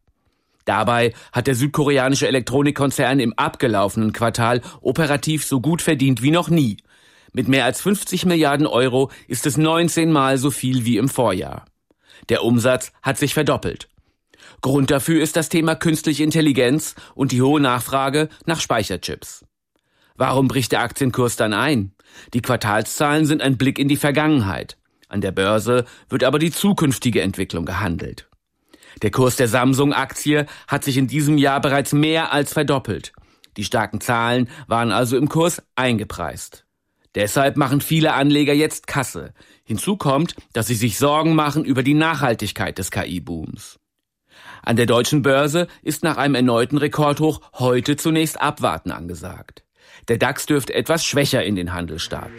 Speaker 24: Dabei hat der südkoreanische Elektronikkonzern im abgelaufenen Quartal operativ so gut verdient wie noch nie. Mit mehr als 50 Milliarden Euro ist es 19-mal so viel wie im Vorjahr. Der Umsatz hat sich verdoppelt. Grund dafür ist das Thema künstliche Intelligenz und die hohe Nachfrage nach Speicherchips. Warum bricht der Aktienkurs dann ein? Die Quartalszahlen sind ein Blick in die Vergangenheit. An der Börse wird aber die zukünftige Entwicklung gehandelt. Der Kurs der Samsung-Aktie hat sich in diesem Jahr bereits mehr als verdoppelt. Die starken Zahlen waren also im Kurs eingepreist. Deshalb machen viele Anleger jetzt Kasse. Hinzu kommt, dass sie sich Sorgen machen über die Nachhaltigkeit des KI-Booms. An der deutschen Börse ist nach einem erneuten Rekordhoch heute zunächst Abwarten angesagt. Der DAX dürfte etwas schwächer in den Handel starten.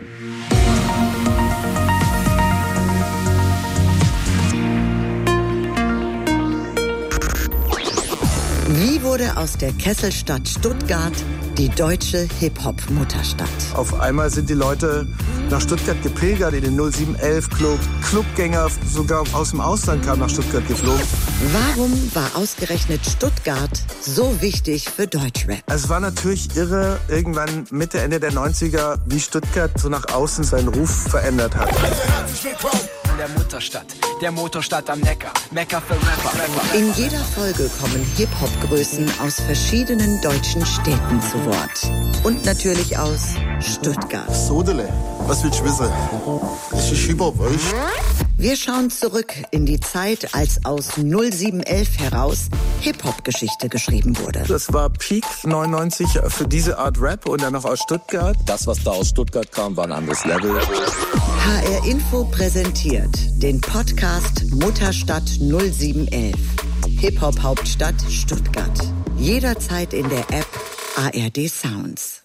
Speaker 1: Wie wurde aus der Kesselstadt Stuttgart die deutsche Hip-Hop-Mutterstadt?
Speaker 3: Auf einmal sind die Leute nach Stuttgart gepilgert in den 0711-Club. Clubgänger sogar aus dem Ausland kamen nach Stuttgart geflogen.
Speaker 1: Warum war ausgerechnet Stuttgart so wichtig für Deutschrap?
Speaker 3: Es war natürlich irre, irgendwann Mitte, Ende der 90er, wie Stuttgart so nach außen seinen Ruf verändert hat.
Speaker 4: Herzlich willkommen in der Mutterstadt, der Motorstadt am Neckar, Mekka für Rapper.
Speaker 1: In jeder Folge kommen Hip-Hop-Größen aus verschiedenen deutschen Städten zu Wort. Und natürlich aus Stuttgart.
Speaker 3: Sodele, was willst du wissen? Das ist Hip-Hop, weißt?
Speaker 1: Wir schauen zurück in die Zeit, als aus 0711 heraus Hip-Hop-Geschichte geschrieben wurde.
Speaker 3: Das war Peak 99 für diese Art Rap und dann noch aus Stuttgart.
Speaker 5: Das, was da aus Stuttgart kam, war ein anderes Level.
Speaker 1: HR Info präsentiert den Podcast Mutterstadt 0711. Hip-Hop-Hauptstadt Stuttgart. Jederzeit in der App ARD Sounds.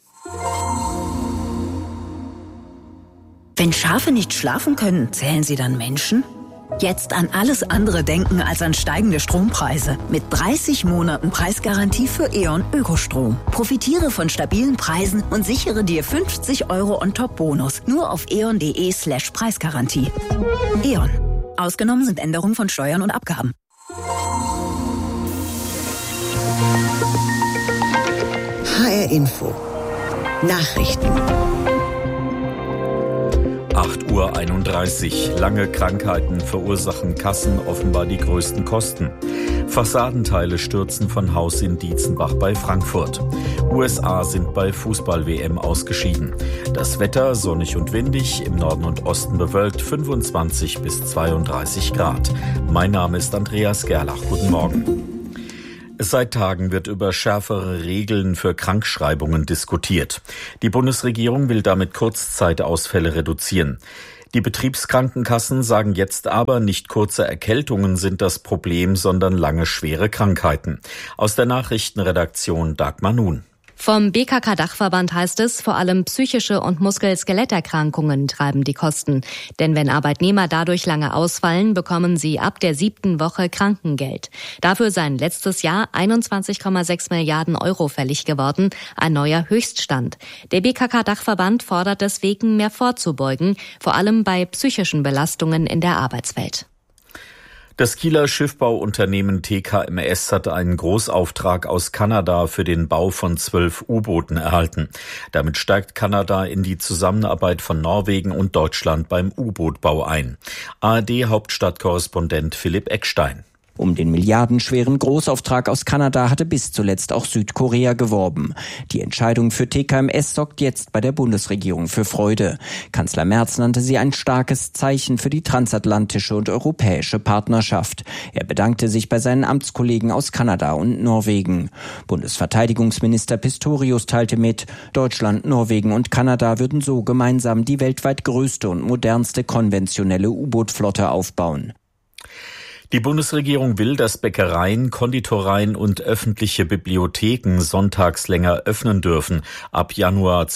Speaker 6: Wenn Schafe nicht schlafen können, zählen sie dann Menschen? Jetzt an alles andere denken als an steigende Strompreise. Mit 30 Monaten Preisgarantie für E.ON Ökostrom. Profitiere von stabilen Preisen und sichere dir 50 € on-top-Bonus. Nur auf eon.de/Preisgarantie. E.ON. Ausgenommen sind Änderungen von Steuern und Abgaben.
Speaker 1: HR Info. Nachrichten.
Speaker 2: 8:31 Uhr. Lange Krankheiten verursachen Kassen offenbar die größten Kosten. Fassadenteile stürzen von Haus in Dietzenbach bei Frankfurt. USA sind bei Fußball-WM ausgeschieden. Das Wetter sonnig und windig, im Norden und Osten bewölkt, 25 bis 32 Grad. Mein Name ist Andreas Gerlach. Guten Morgen. Seit Tagen wird über schärfere Regeln für Krankschreibungen diskutiert. Die Bundesregierung will damit Kurzzeitausfälle reduzieren. Die Betriebskrankenkassen sagen jetzt aber, nicht kurze Erkältungen sind das Problem, sondern lange schwere Krankheiten. Aus der Nachrichtenredaktion Dagmar Nun.
Speaker 25: Vom BKK-Dachverband heißt es, vor allem psychische und Muskel-Skeletterkrankungen treiben die Kosten. Denn wenn Arbeitnehmer dadurch lange ausfallen, bekommen sie ab der 7. Woche Krankengeld. Dafür seien letztes Jahr 21,6 Milliarden € fällig geworden, ein neuer Höchststand. Der BKK-Dachverband fordert deswegen, mehr vorzubeugen, vor allem bei psychischen Belastungen in der Arbeitswelt.
Speaker 2: Das Kieler Schiffbauunternehmen TKMS hat einen Großauftrag aus Kanada für den Bau von 12 U-Booten erhalten. Damit steigt Kanada in die Zusammenarbeit von Norwegen und Deutschland beim U-Bootbau ein. ARD-Hauptstadtkorrespondent Philipp Eckstein.
Speaker 26: Um den milliardenschweren Großauftrag aus Kanada hatte bis zuletzt auch Südkorea geworben. Die Entscheidung für TKMS sorgt jetzt bei der Bundesregierung für Freude. Kanzler Merz nannte sie ein starkes Zeichen für die transatlantische und europäische Partnerschaft. Er bedankte sich bei seinen Amtskollegen aus Kanada und Norwegen. Bundesverteidigungsminister Pistorius teilte mit, Deutschland, Norwegen und Kanada würden so gemeinsam die weltweit größte und modernste konventionelle U-Boot-Flotte aufbauen.
Speaker 2: Die Bundesregierung will, dass Bäckereien, Konditoreien und öffentliche Bibliotheken sonntags länger öffnen dürfen, ab Januar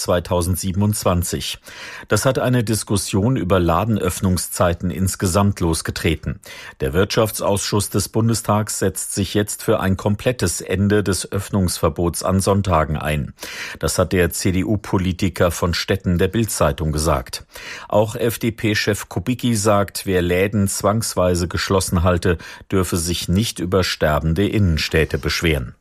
Speaker 2: 2027. Das hat eine Diskussion über Ladenöffnungszeiten insgesamt losgetreten. Der Wirtschaftsausschuss des Bundestags setzt sich jetzt für ein komplettes Ende des Öffnungsverbots an Sonntagen ein. Das hat der CDU-Politiker von Stetten der Bild-Zeitung gesagt. Auch FDP-Chef Kubicki sagt, wer Läden zwangsweise geschlossen halte, dürfe sich nicht über sterbende Innenstädte beschweren.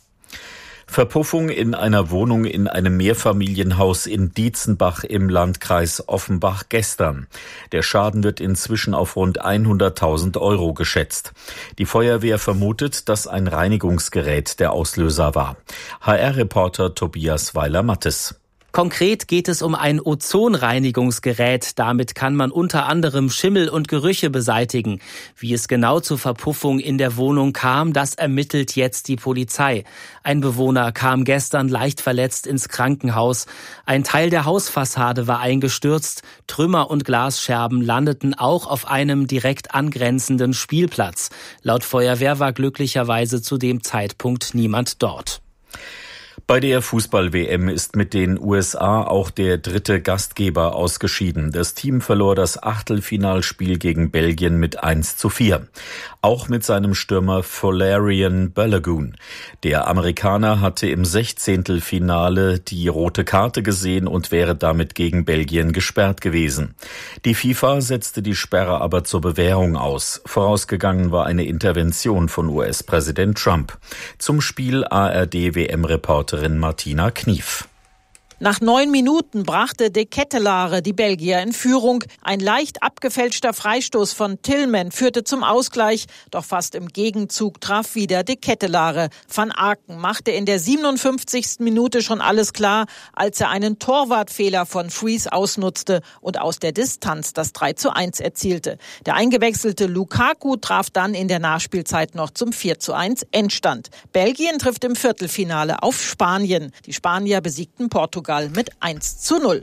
Speaker 2: Verpuffung in einer Wohnung in einem Mehrfamilienhaus in Dietzenbach im Landkreis Offenbach gestern. Der Schaden wird inzwischen auf rund 100.000 € geschätzt. Die Feuerwehr vermutet, dass ein Reinigungsgerät der Auslöser war. HR-Reporter Tobias Weiler-Mattes.
Speaker 27: Konkret geht es um ein Ozonreinigungsgerät. Damit kann man unter anderem Schimmel und Gerüche beseitigen. Wie es genau zur Verpuffung in der Wohnung kam, das ermittelt jetzt die Polizei. Ein Bewohner kam gestern leicht verletzt ins Krankenhaus. Ein Teil der Hausfassade war eingestürzt. Trümmer und Glasscherben landeten auch auf einem direkt angrenzenden Spielplatz. Laut Feuerwehr war glücklicherweise zu dem Zeitpunkt niemand dort.
Speaker 2: Bei der Fußball-WM ist mit den USA auch der dritte Gastgeber ausgeschieden. Das Team verlor das Achtelfinalspiel gegen Belgien mit 1:4. Auch mit seinem Stürmer Folarin Balogun. Der Amerikaner hatte im 16. Finale die rote Karte gesehen und wäre damit gegen Belgien gesperrt gewesen. Die FIFA setzte die Sperre aber zur Bewährung aus. Vorausgegangen war eine Intervention von US-Präsident Trump. Zum Spiel ARD-WM-Reporterin Martina Knief.
Speaker 8: Nach 9 Minuten brachte De Ketelaere die Belgier in Führung. Ein leicht abgefälschter Freistoß von Tillman führte zum Ausgleich. Doch fast im Gegenzug traf wieder De Ketelaere. Van Aken machte in der 57. Minute schon alles klar, als er einen Torwartfehler von Fries ausnutzte und aus der Distanz das 3:1 erzielte. Der eingewechselte Lukaku traf dann in der Nachspielzeit noch zum 4:1 Endstand. Belgien trifft im Viertelfinale auf Spanien. Die Spanier besiegten Portugal mit 1:0.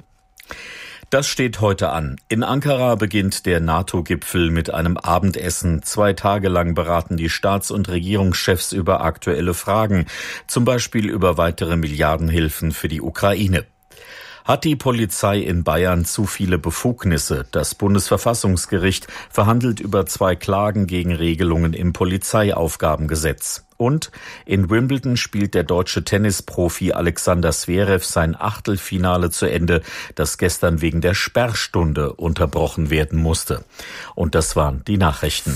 Speaker 2: Das steht heute an. In Ankara beginnt der NATO-Gipfel mit einem Abendessen. 2 Tage lang beraten die Staats- und Regierungschefs über aktuelle Fragen, zum Beispiel über weitere Milliardenhilfen für die Ukraine. Hat die Polizei in Bayern zu viele Befugnisse? Das Bundesverfassungsgericht verhandelt über 2 Klagen gegen Regelungen im Polizeiaufgabengesetz. Und in Wimbledon spielt der deutsche Tennisprofi Alexander Zverev sein Achtelfinale zu Ende, das gestern wegen der Sperrstunde unterbrochen werden musste. Und das waren die Nachrichten.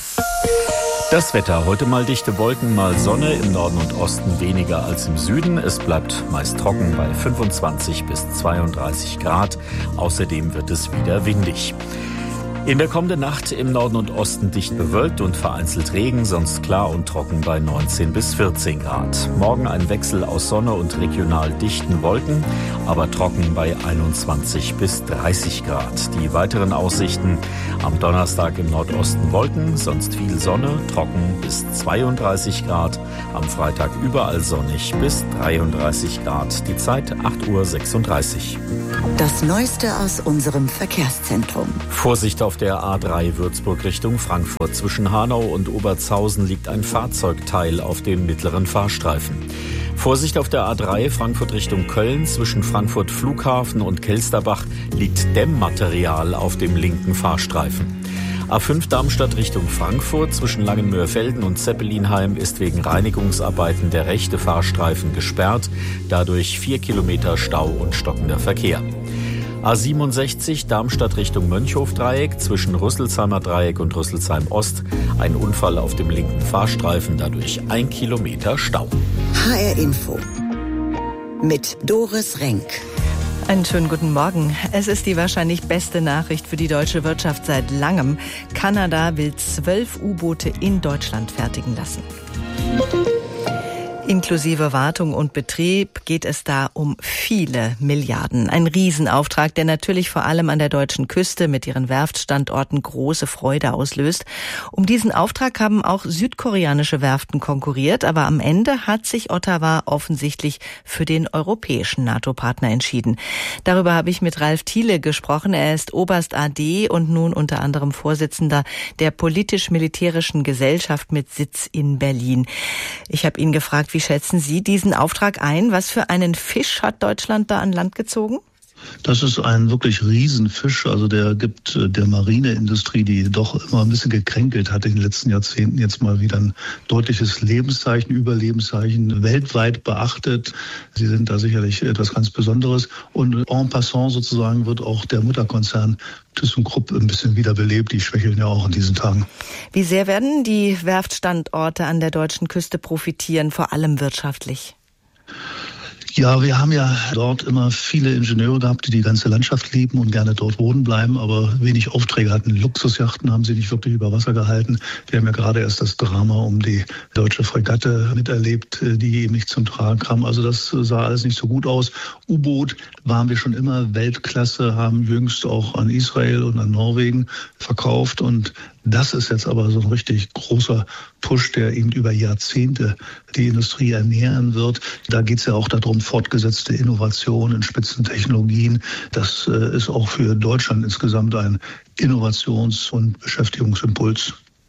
Speaker 2: Das Wetter, heute mal dichte Wolken, mal Sonne, im Norden und Osten weniger als im Süden. Es bleibt meist trocken bei 25 bis 32 Grad. Außerdem wird es wieder windig. In der kommenden Nacht im Norden und Osten dicht bewölkt und vereinzelt Regen, sonst klar und trocken bei 19 bis 14 Grad. Morgen ein Wechsel aus Sonne und regional dichten Wolken, aber trocken bei 21 bis 30 Grad. Die weiteren Aussichten: am Donnerstag im Nordosten Wolken, sonst viel Sonne, trocken bis 32 Grad. Am Freitag überall sonnig bis 33 Grad. Die Zeit 8:36 Uhr.
Speaker 1: Das Neueste aus unserem Verkehrszentrum.
Speaker 2: Vorsicht auf der A3 Würzburg Richtung Frankfurt. Zwischen Hanau und Oberzhausen liegt ein Fahrzeugteil auf dem mittleren Fahrstreifen. Vorsicht auf der A3 Frankfurt Richtung Köln. Zwischen Frankfurt Flughafen und Kelsterbach liegt Dämmmaterial auf dem linken Fahrstreifen. A5 Darmstadt Richtung Frankfurt. Zwischen Langenmöhrfelden und Zeppelinheim ist wegen Reinigungsarbeiten der rechte Fahrstreifen gesperrt. Dadurch 4 Kilometer Stau und stockender Verkehr. A67 Darmstadt Richtung Mönchhof-Dreieck, zwischen Rüsselsheimer Dreieck und Rüsselsheim Ost. Ein Unfall auf dem linken Fahrstreifen, dadurch 1 Kilometer Stau.
Speaker 1: HR Info mit Doris Renk.
Speaker 7: Einen schönen guten Morgen. Es ist die wahrscheinlich beste Nachricht für die deutsche Wirtschaft seit langem. Kanada will 12 U-Boote in Deutschland fertigen lassen. Inklusive Wartung und Betrieb geht es da um viele Milliarden. Ein Riesenauftrag, der natürlich vor allem an der deutschen Küste mit ihren Werftstandorten große Freude auslöst. Um diesen Auftrag haben auch südkoreanische Werften konkurriert, aber am Ende hat sich Ottawa offensichtlich für den europäischen NATO-Partner entschieden. Darüber habe ich mit Ralf Thiele gesprochen. Er ist Oberst AD und nun unter anderem Vorsitzender der politisch-militärischen Gesellschaft mit Sitz in Berlin. Ich habe ihn gefragt, wie schätzen Sie diesen Auftrag ein? Was für einen Fisch hat Deutschland da an Land gezogen?
Speaker 9: Das ist ein wirklich Riesenfisch. Also der gibt der Marineindustrie, die doch immer ein bisschen gekränkelt hat in den letzten Jahrzehnten, jetzt mal wieder ein deutliches Lebenszeichen, Überlebenszeichen, weltweit beachtet. Sie sind da sicherlich etwas ganz Besonderes. Und en passant sozusagen wird auch der Mutterkonzern ThyssenKrupp ein bisschen wiederbelebt. Die schwächeln ja auch in diesen Tagen.
Speaker 7: Wie sehr werden die Werftstandorte an der deutschen Küste profitieren, vor allem wirtschaftlich?
Speaker 9: Ja, wir haben ja dort immer viele Ingenieure gehabt, die die ganze Landschaft lieben und gerne dort wohnen bleiben, aber wenig Aufträge hatten. Luxusjachten haben sie nicht wirklich über Wasser gehalten. Wir haben ja gerade erst das Drama um die deutsche Fregatte miterlebt, die eben nicht zum Tragen kam. Also das sah alles nicht so gut aus. U-Boot waren wir schon immer Weltklasse, haben jüngst auch an Israel und an Norwegen verkauft, und das ist jetzt aber so ein richtig großer Push, der eben über Jahrzehnte die Industrie ernähren wird. Da geht es ja auch darum, fortgesetzte Innovationen in Spitzentechnologien. Das ist auch für Deutschland insgesamt ein Innovations- und Beschäftigungsimpuls.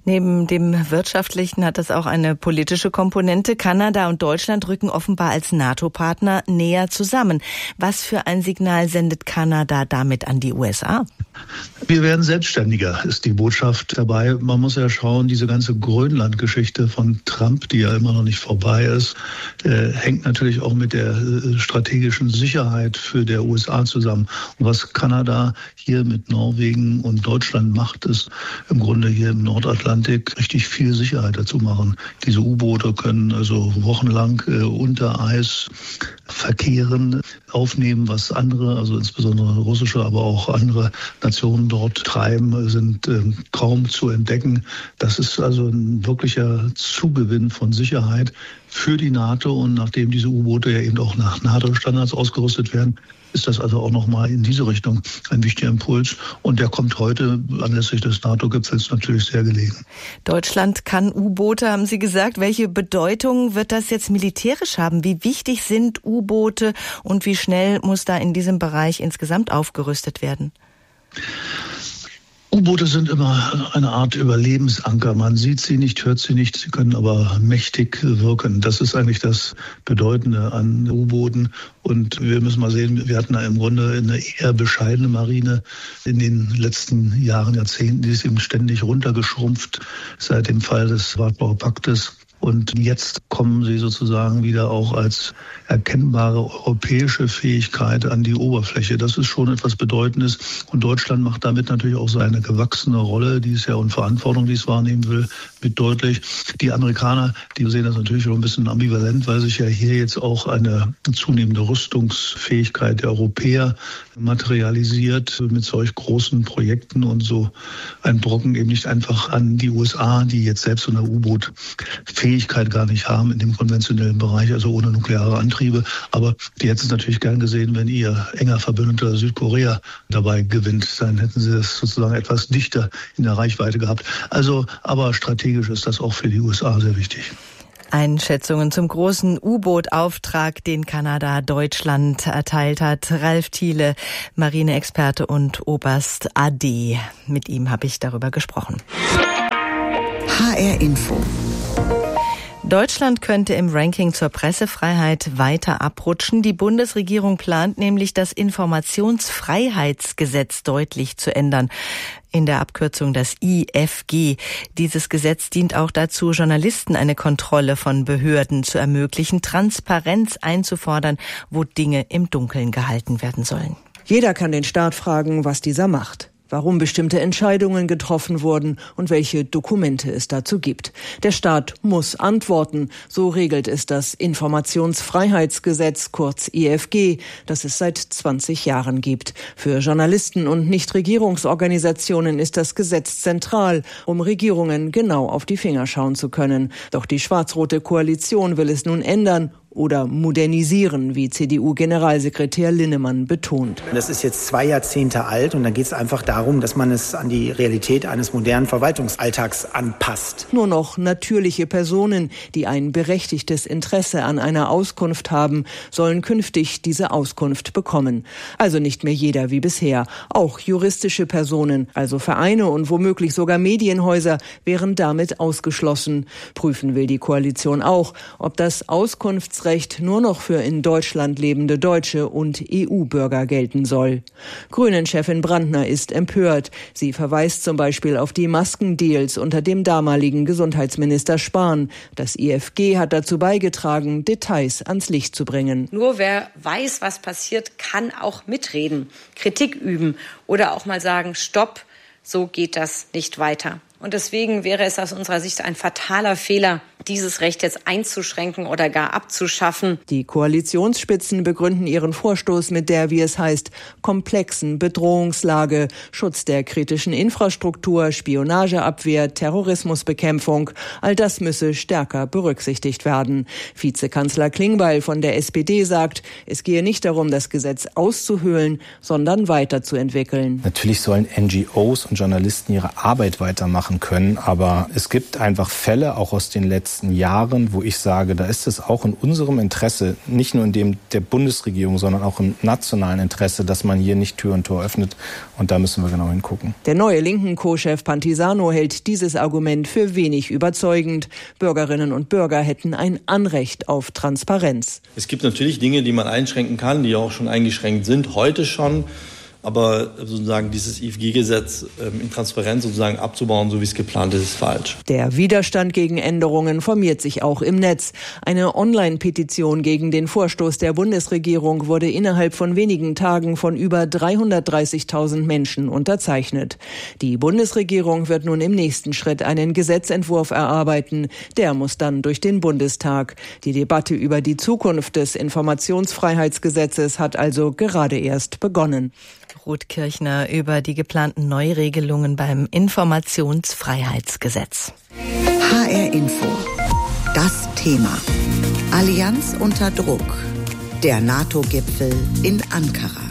Speaker 7: Neben dem wirtschaftlichen hat das auch eine politische Komponente. Kanada und Deutschland rücken offenbar als NATO-Partner näher zusammen. Was für ein Signal sendet Kanada damit an die USA?
Speaker 9: Wir werden selbstständiger, ist die Botschaft dabei. Man muss ja schauen, diese ganze Grönland-Geschichte von Trump, die ja immer noch nicht vorbei ist, hängt natürlich auch mit der strategischen Sicherheit für der USA zusammen. Und was Kanada hier mit Norwegen und Deutschland macht, ist im Grunde hier im Nordatlantik richtig viel Sicherheit dazu machen. Diese U-Boote können also wochenlang unter Eis verkehren, aufnehmen, was andere, also insbesondere russische, aber auch andere Nationen dort treiben, sind kaum zu entdecken. Das ist also ein wirklicher Zugewinn von Sicherheit für die NATO. Und nachdem diese U-Boote ja eben auch nach NATO-Standards ausgerüstet werden, ist das also auch nochmal in diese Richtung ein wichtiger Impuls. Und der kommt heute anlässlich des NATO-Gipfels natürlich sehr gelegen.
Speaker 7: Deutschland kann U-Boote, haben Sie gesagt. Welche Bedeutung wird das jetzt militärisch haben? Wie wichtig sind U-Boote und wie schnell muss da in diesem Bereich insgesamt aufgerüstet werden?
Speaker 9: U-Boote sind immer eine Art Überlebensanker. Man sieht sie nicht, hört sie nicht, sie können aber mächtig wirken. Das ist eigentlich das Bedeutende an U-Booten. Und wir müssen mal sehen, wir hatten da im Grunde eine eher bescheidene Marine in den letzten Jahren, Jahrzehnten. Die ist eben ständig runtergeschrumpft seit dem Fall des Warschauer Paktes. Und jetzt kommen sie sozusagen wieder auch als erkennbare europäische Fähigkeit an die Oberfläche. Das ist schon etwas Bedeutendes. Und Deutschland macht damit natürlich auch seine gewachsene Rolle, die es ja und Verantwortung, die es wahrnehmen will, mit deutlich. Die Amerikaner, die sehen das natürlich auch ein bisschen ambivalent, weil sich ja hier jetzt auch eine zunehmende Rüstungsfähigkeit der Europäer materialisiert mit solch großen Projekten und so ein Brocken eben nicht einfach an die USA, die jetzt selbst so eine U-Boot-Fähigkeit gar nicht haben in dem konventionellen Bereich, also ohne nukleare Antriebe. Aber die hätten es natürlich gern gesehen, wenn ihr enger Verbündeter Südkorea dabei gewinnt. Dann hätten sie das sozusagen etwas dichter in der Reichweite gehabt. Also, aber strategisch ist das auch für die USA sehr wichtig.
Speaker 7: Einschätzungen zum großen U-Boot-Auftrag, den Kanada Deutschland erteilt hat. Ralf Thiele, Marineexperte und Oberst AD. Mit ihm habe ich darüber gesprochen.
Speaker 1: HR Info.
Speaker 7: Deutschland könnte im Ranking zur Pressefreiheit weiter abrutschen. Die Bundesregierung plant nämlich, das Informationsfreiheitsgesetz deutlich zu ändern. In der Abkürzung das IFG. Dieses Gesetz dient auch dazu, Journalisten eine Kontrolle von Behörden zu ermöglichen, Transparenz einzufordern, wo Dinge im Dunkeln gehalten werden sollen.
Speaker 10: Jeder kann den Staat fragen, was dieser macht, warum bestimmte Entscheidungen getroffen wurden und welche Dokumente es dazu gibt. Der Staat muss antworten, so regelt es das Informationsfreiheitsgesetz, kurz IFG, das es seit 20 Jahren gibt. Für Journalisten und Nichtregierungsorganisationen ist das Gesetz zentral, um Regierungen genau auf die Finger schauen zu können. Doch die schwarz-rote Koalition will es nun ändern oder modernisieren, wie CDU-Generalsekretär Linnemann betont.
Speaker 11: Das ist jetzt 2 Jahrzehnte alt und da geht es einfach darum, dass man es an die Realität eines modernen Verwaltungsalltags anpasst.
Speaker 10: Nur noch natürliche Personen, die ein berechtigtes Interesse an einer Auskunft haben, sollen künftig diese Auskunft bekommen. Also nicht mehr jeder wie bisher. Auch juristische Personen, also Vereine und womöglich sogar Medienhäuser, wären damit ausgeschlossen. Prüfen will die Koalition auch, ob das Auskunftsrecht nur noch für in Deutschland lebende Deutsche und EU-Bürger gelten soll. Grünen-Chefin Brandner ist empört. Sie verweist zum Beispiel auf die Maskendeals unter dem damaligen Gesundheitsminister Spahn. Das IFG hat dazu beigetragen, Details ans Licht zu bringen.
Speaker 12: Nur wer weiß, was passiert, kann auch mitreden, Kritik üben oder auch mal sagen, stopp, so geht das nicht weiter. Und deswegen wäre es aus unserer Sicht ein fataler Fehler, dieses Recht jetzt einzuschränken oder gar abzuschaffen.
Speaker 10: Die Koalitionsspitzen begründen ihren Vorstoß mit der, wie es heißt, komplexen Bedrohungslage, Schutz der kritischen Infrastruktur, Spionageabwehr, Terrorismusbekämpfung. All das müsse stärker berücksichtigt werden. Vizekanzler Klingbeil von der SPD sagt, es gehe nicht darum, das Gesetz auszuhöhlen, sondern weiterzuentwickeln.
Speaker 13: Natürlich sollen NGOs und Journalisten ihre Arbeit weitermachen. machen können. Aber es gibt einfach Fälle, auch aus den letzten Jahren, wo ich sage, da ist es auch in unserem Interesse, nicht nur in dem der Bundesregierung, sondern auch im nationalen Interesse, dass man hier nicht Tür und Tor öffnet. Und da müssen wir genau hingucken.
Speaker 10: Der neue linken Co-Chef Pantisano hält dieses Argument für wenig überzeugend. Bürgerinnen und Bürger hätten ein Anrecht auf Transparenz.
Speaker 14: Es gibt natürlich Dinge, die man einschränken kann, die auch schon eingeschränkt sind, heute schon. Aber sozusagen dieses IFG-Gesetz in Transparenz sozusagen abzubauen, so wie es geplant ist falsch.
Speaker 10: Der Widerstand gegen Änderungen formiert sich auch im Netz. Eine Online-Petition gegen den Vorstoß der Bundesregierung wurde innerhalb von wenigen Tagen von über 330.000 Menschen unterzeichnet. Die Bundesregierung wird nun im nächsten Schritt einen Gesetzentwurf erarbeiten. Der muss dann durch den Bundestag. Die Debatte über die Zukunft des Informationsfreiheitsgesetzes hat also gerade erst begonnen.
Speaker 7: Ruth Kirchner über die geplanten Neuregelungen beim Informationsfreiheitsgesetz.
Speaker 1: HR Info. Das Thema. Allianz unter Druck. Der NATO-Gipfel in Ankara.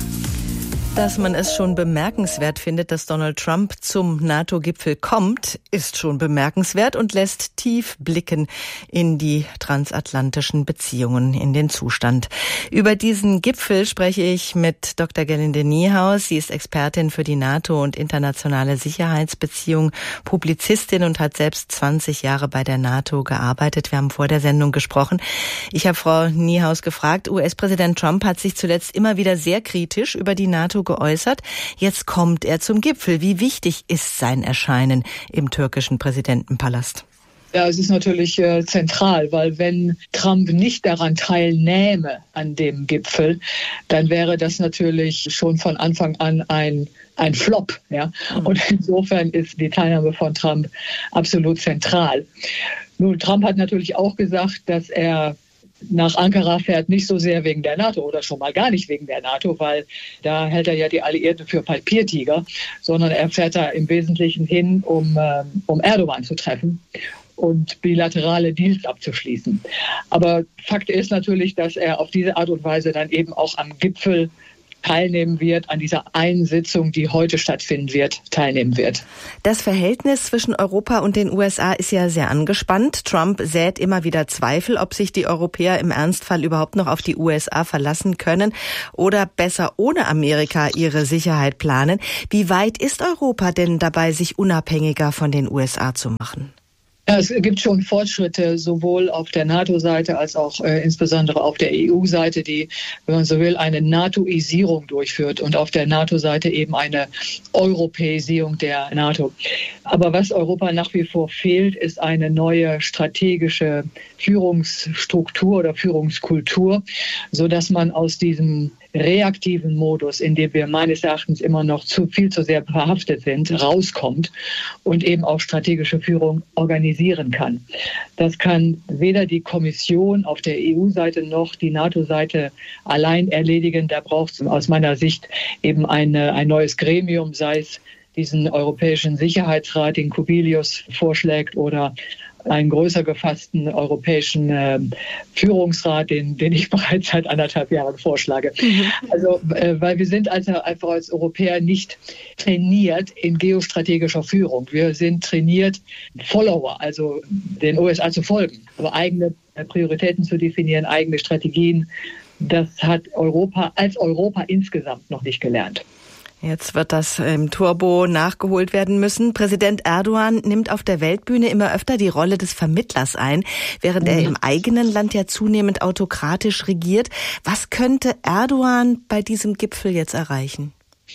Speaker 7: Dass man es schon bemerkenswert findet, dass Donald Trump zum NATO-Gipfel kommt, ist schon bemerkenswert und lässt tief blicken in die transatlantischen Beziehungen, in den Zustand. Über diesen Gipfel spreche ich mit Dr. Gerlinde Niehaus. Sie ist Expertin für die NATO und internationale Sicherheitsbeziehungen, Publizistin und hat selbst 20 Jahre bei der NATO gearbeitet. Wir haben vor der Sendung gesprochen. Ich habe Frau Niehaus gefragt, US-Präsident Trump hat sich zuletzt immer wieder sehr kritisch über die NATO geäußert. Jetzt kommt er zum Gipfel. Wie wichtig ist sein Erscheinen im türkischen Präsidentenpalast?
Speaker 15: Ja, es ist natürlich zentral, weil wenn Trump nicht daran teilnähme an dem Gipfel, dann wäre das natürlich schon von Anfang an ein Flop. Ja? Und insofern ist die Teilnahme von Trump absolut zentral. Nun, Trump hat natürlich auch gesagt, dass er nach Ankara fährt, nicht so sehr wegen der NATO oder schon mal gar nicht wegen der NATO, weil da hält er ja die Alliierten für Papiertiger, sondern er fährt da im Wesentlichen hin, um Erdogan zu treffen und bilaterale Deals abzuschließen. Aber Fakt ist natürlich, dass er auf diese Art und Weise dann eben auch am Gipfel teilnehmen wird, an dieser einen Sitzung, die heute stattfinden wird, teilnehmen wird.
Speaker 7: Das Verhältnis zwischen Europa und den USA ist ja sehr angespannt. Trump sät immer wieder Zweifel, ob sich die Europäer im Ernstfall überhaupt noch auf die USA verlassen können oder besser ohne Amerika ihre Sicherheit planen. Wie weit ist Europa denn dabei, sich unabhängiger von den USA zu machen?
Speaker 15: Ja, es gibt schon Fortschritte, sowohl auf der NATO-Seite als auch insbesondere auf der EU-Seite, die, wenn man so will, eine NATOisierung durchführt und auf der NATO-Seite eben eine Europäisierung der NATO. Aber was Europa nach wie vor fehlt, ist eine neue strategische Führungsstruktur oder Führungskultur, sodass man aus diesem reaktiven Modus, in dem wir meines Erachtens immer noch viel zu sehr verhaftet sind, rauskommt und eben auch strategische Führung organisieren kann. Das kann weder die Kommission auf der EU-Seite noch die NATO-Seite allein erledigen. Da braucht es aus meiner Sicht eben ein neues Gremium, sei es diesen Europäischen Sicherheitsrat, den Kubilius vorschlägt, oder einen größer gefassten europäischen Führungsrat, den ich bereits seit 1,5 Jahren vorschlage. Also, weil wir sind also einfach als Europäer nicht trainiert in geostrategischer Führung. Wir sind trainiert, Follower, also den USA zu folgen, aber eigene Prioritäten zu definieren, eigene Strategien. Das hat Europa als Europa insgesamt noch nicht gelernt.
Speaker 7: Jetzt wird das im Turbo nachgeholt werden müssen. Präsident Erdogan nimmt auf der Weltbühne immer öfter die Rolle des Vermittlers ein, während er im eigenen Land ja zunehmend autokratisch regiert. Was könnte Erdogan bei diesem Gipfel jetzt erreichen?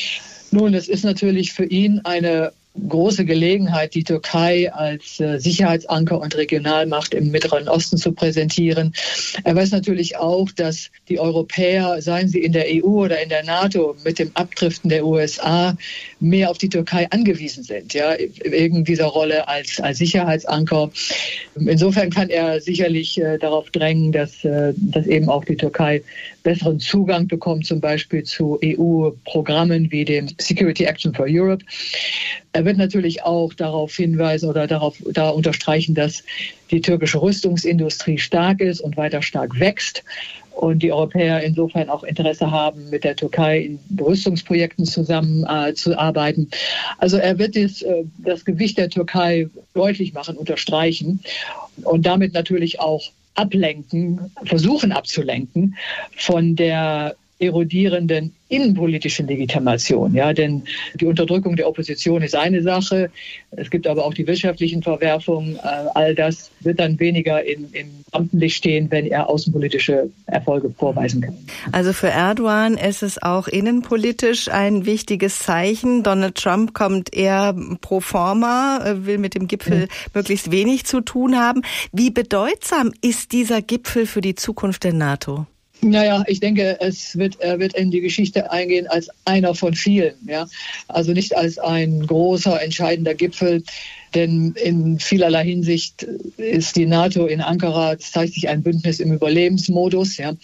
Speaker 15: Nun, es ist natürlich für ihn eine große Gelegenheit, die Türkei als Sicherheitsanker und Regionalmacht im Mittleren Osten zu präsentieren. Er weiß natürlich auch, dass die Europäer, seien sie in der EU oder in der NATO, mit dem Abdriften der USA mehr auf die Türkei angewiesen sind, ja, wegen dieser Rolle als Sicherheitsanker. Insofern kann er sicherlich darauf drängen, dass eben auch die Türkei besseren Zugang bekommt, zum Beispiel zu EU-Programmen wie dem Security Action for Europe. Er wird natürlich auch darauf hinweisen oder da unterstreichen, dass die türkische Rüstungsindustrie stark ist und weiter stark wächst und die Europäer insofern auch Interesse haben, mit der Türkei in Rüstungsprojekten zusammenzuarbeiten. Also er wird das Gewicht der Türkei deutlich machen, unterstreichen und damit natürlich auch versuchen abzulenken von der erodierenden innenpolitischen Legitimation. Ja, denn die Unterdrückung der Opposition ist eine Sache. Es gibt aber auch die wirtschaftlichen Verwerfungen. All das wird dann weniger im Rampenlicht stehen, wenn er außenpolitische Erfolge vorweisen kann.
Speaker 7: Also für Erdogan ist es auch innenpolitisch ein wichtiges Zeichen. Donald Trump kommt eher pro forma, will mit dem Gipfel möglichst wenig zu tun haben. Wie bedeutsam ist dieser Gipfel für die Zukunft der NATO?
Speaker 15: Naja, ich denke, er wird in die Geschichte eingehen als einer von vielen. Ja? Also nicht als ein großer, entscheidender Gipfel, denn in vielerlei Hinsicht ist die NATO in Ankara, es zeigt sich ein Bündnis im Überlebensmodus, ja?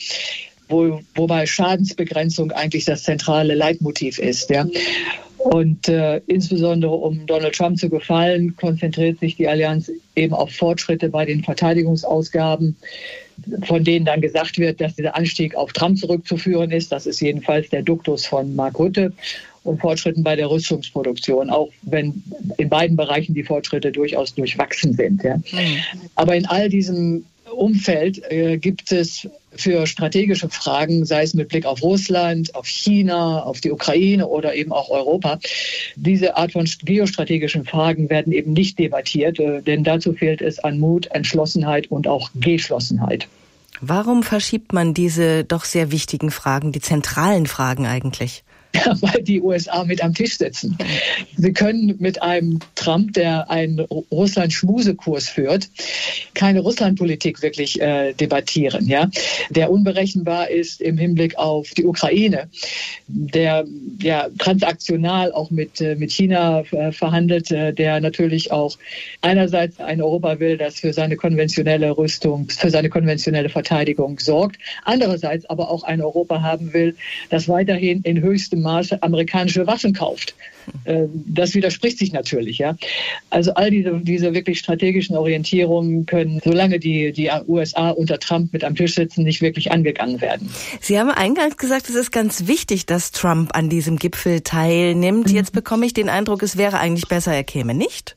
Speaker 15: Wobei Schadensbegrenzung eigentlich das zentrale Leitmotiv ist. Ja? Und insbesondere um Donald Trump zu gefallen, konzentriert sich die Allianz eben auf Fortschritte bei den Verteidigungsausgaben, von denen dann gesagt wird, dass dieser Anstieg auf Trump zurückzuführen ist. Das ist jedenfalls der Duktus von Mark Rutte. Und Fortschritten bei der Rüstungsproduktion, auch wenn in beiden Bereichen die Fortschritte durchaus durchwachsen sind. Ja. Aber in all diesem Umfeld gibt es für strategische Fragen, sei es mit Blick auf Russland, auf China, auf die Ukraine oder eben auch Europa, diese Art von geostrategischen Fragen werden eben nicht debattiert, denn dazu fehlt es an Mut, Entschlossenheit und auch Geschlossenheit.
Speaker 7: Warum verschiebt man diese doch sehr wichtigen Fragen, die zentralen Fragen eigentlich?
Speaker 15: Ja, weil die USA mit am Tisch sitzen. Sie können mit einem Trump, der einen Russland-Schmusekurs führt, keine Russlandpolitik wirklich debattieren. Ja? Der unberechenbar ist im Hinblick auf die Ukraine, der transaktional auch mit China verhandelt, der natürlich auch einerseits ein Europa will, das für seine konventionelle Rüstung, für seine konventionelle Verteidigung sorgt, andererseits aber auch ein Europa haben will, das weiterhin in höchstem Maße amerikanische Waffen kauft. Das widerspricht sich natürlich. Ja? Also all diese wirklich strategischen Orientierungen können, solange die USA unter Trump mit am Tisch sitzen, nicht wirklich angegangen werden.
Speaker 7: Sie haben eingangs gesagt, es ist ganz wichtig, dass Trump an diesem Gipfel teilnimmt. Jetzt bekomme ich den Eindruck, es wäre eigentlich besser, er käme nicht.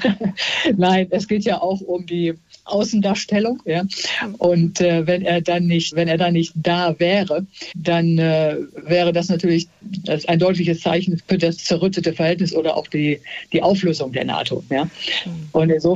Speaker 15: Nein, es geht ja auch um die Außendarstellung, ja. Und wenn er dann nicht da wäre, dann wäre das natürlich ein deutliches Zeichen für das zerrüttete Verhältnis oder auch die Auflösung der NATO, ja. Und insofern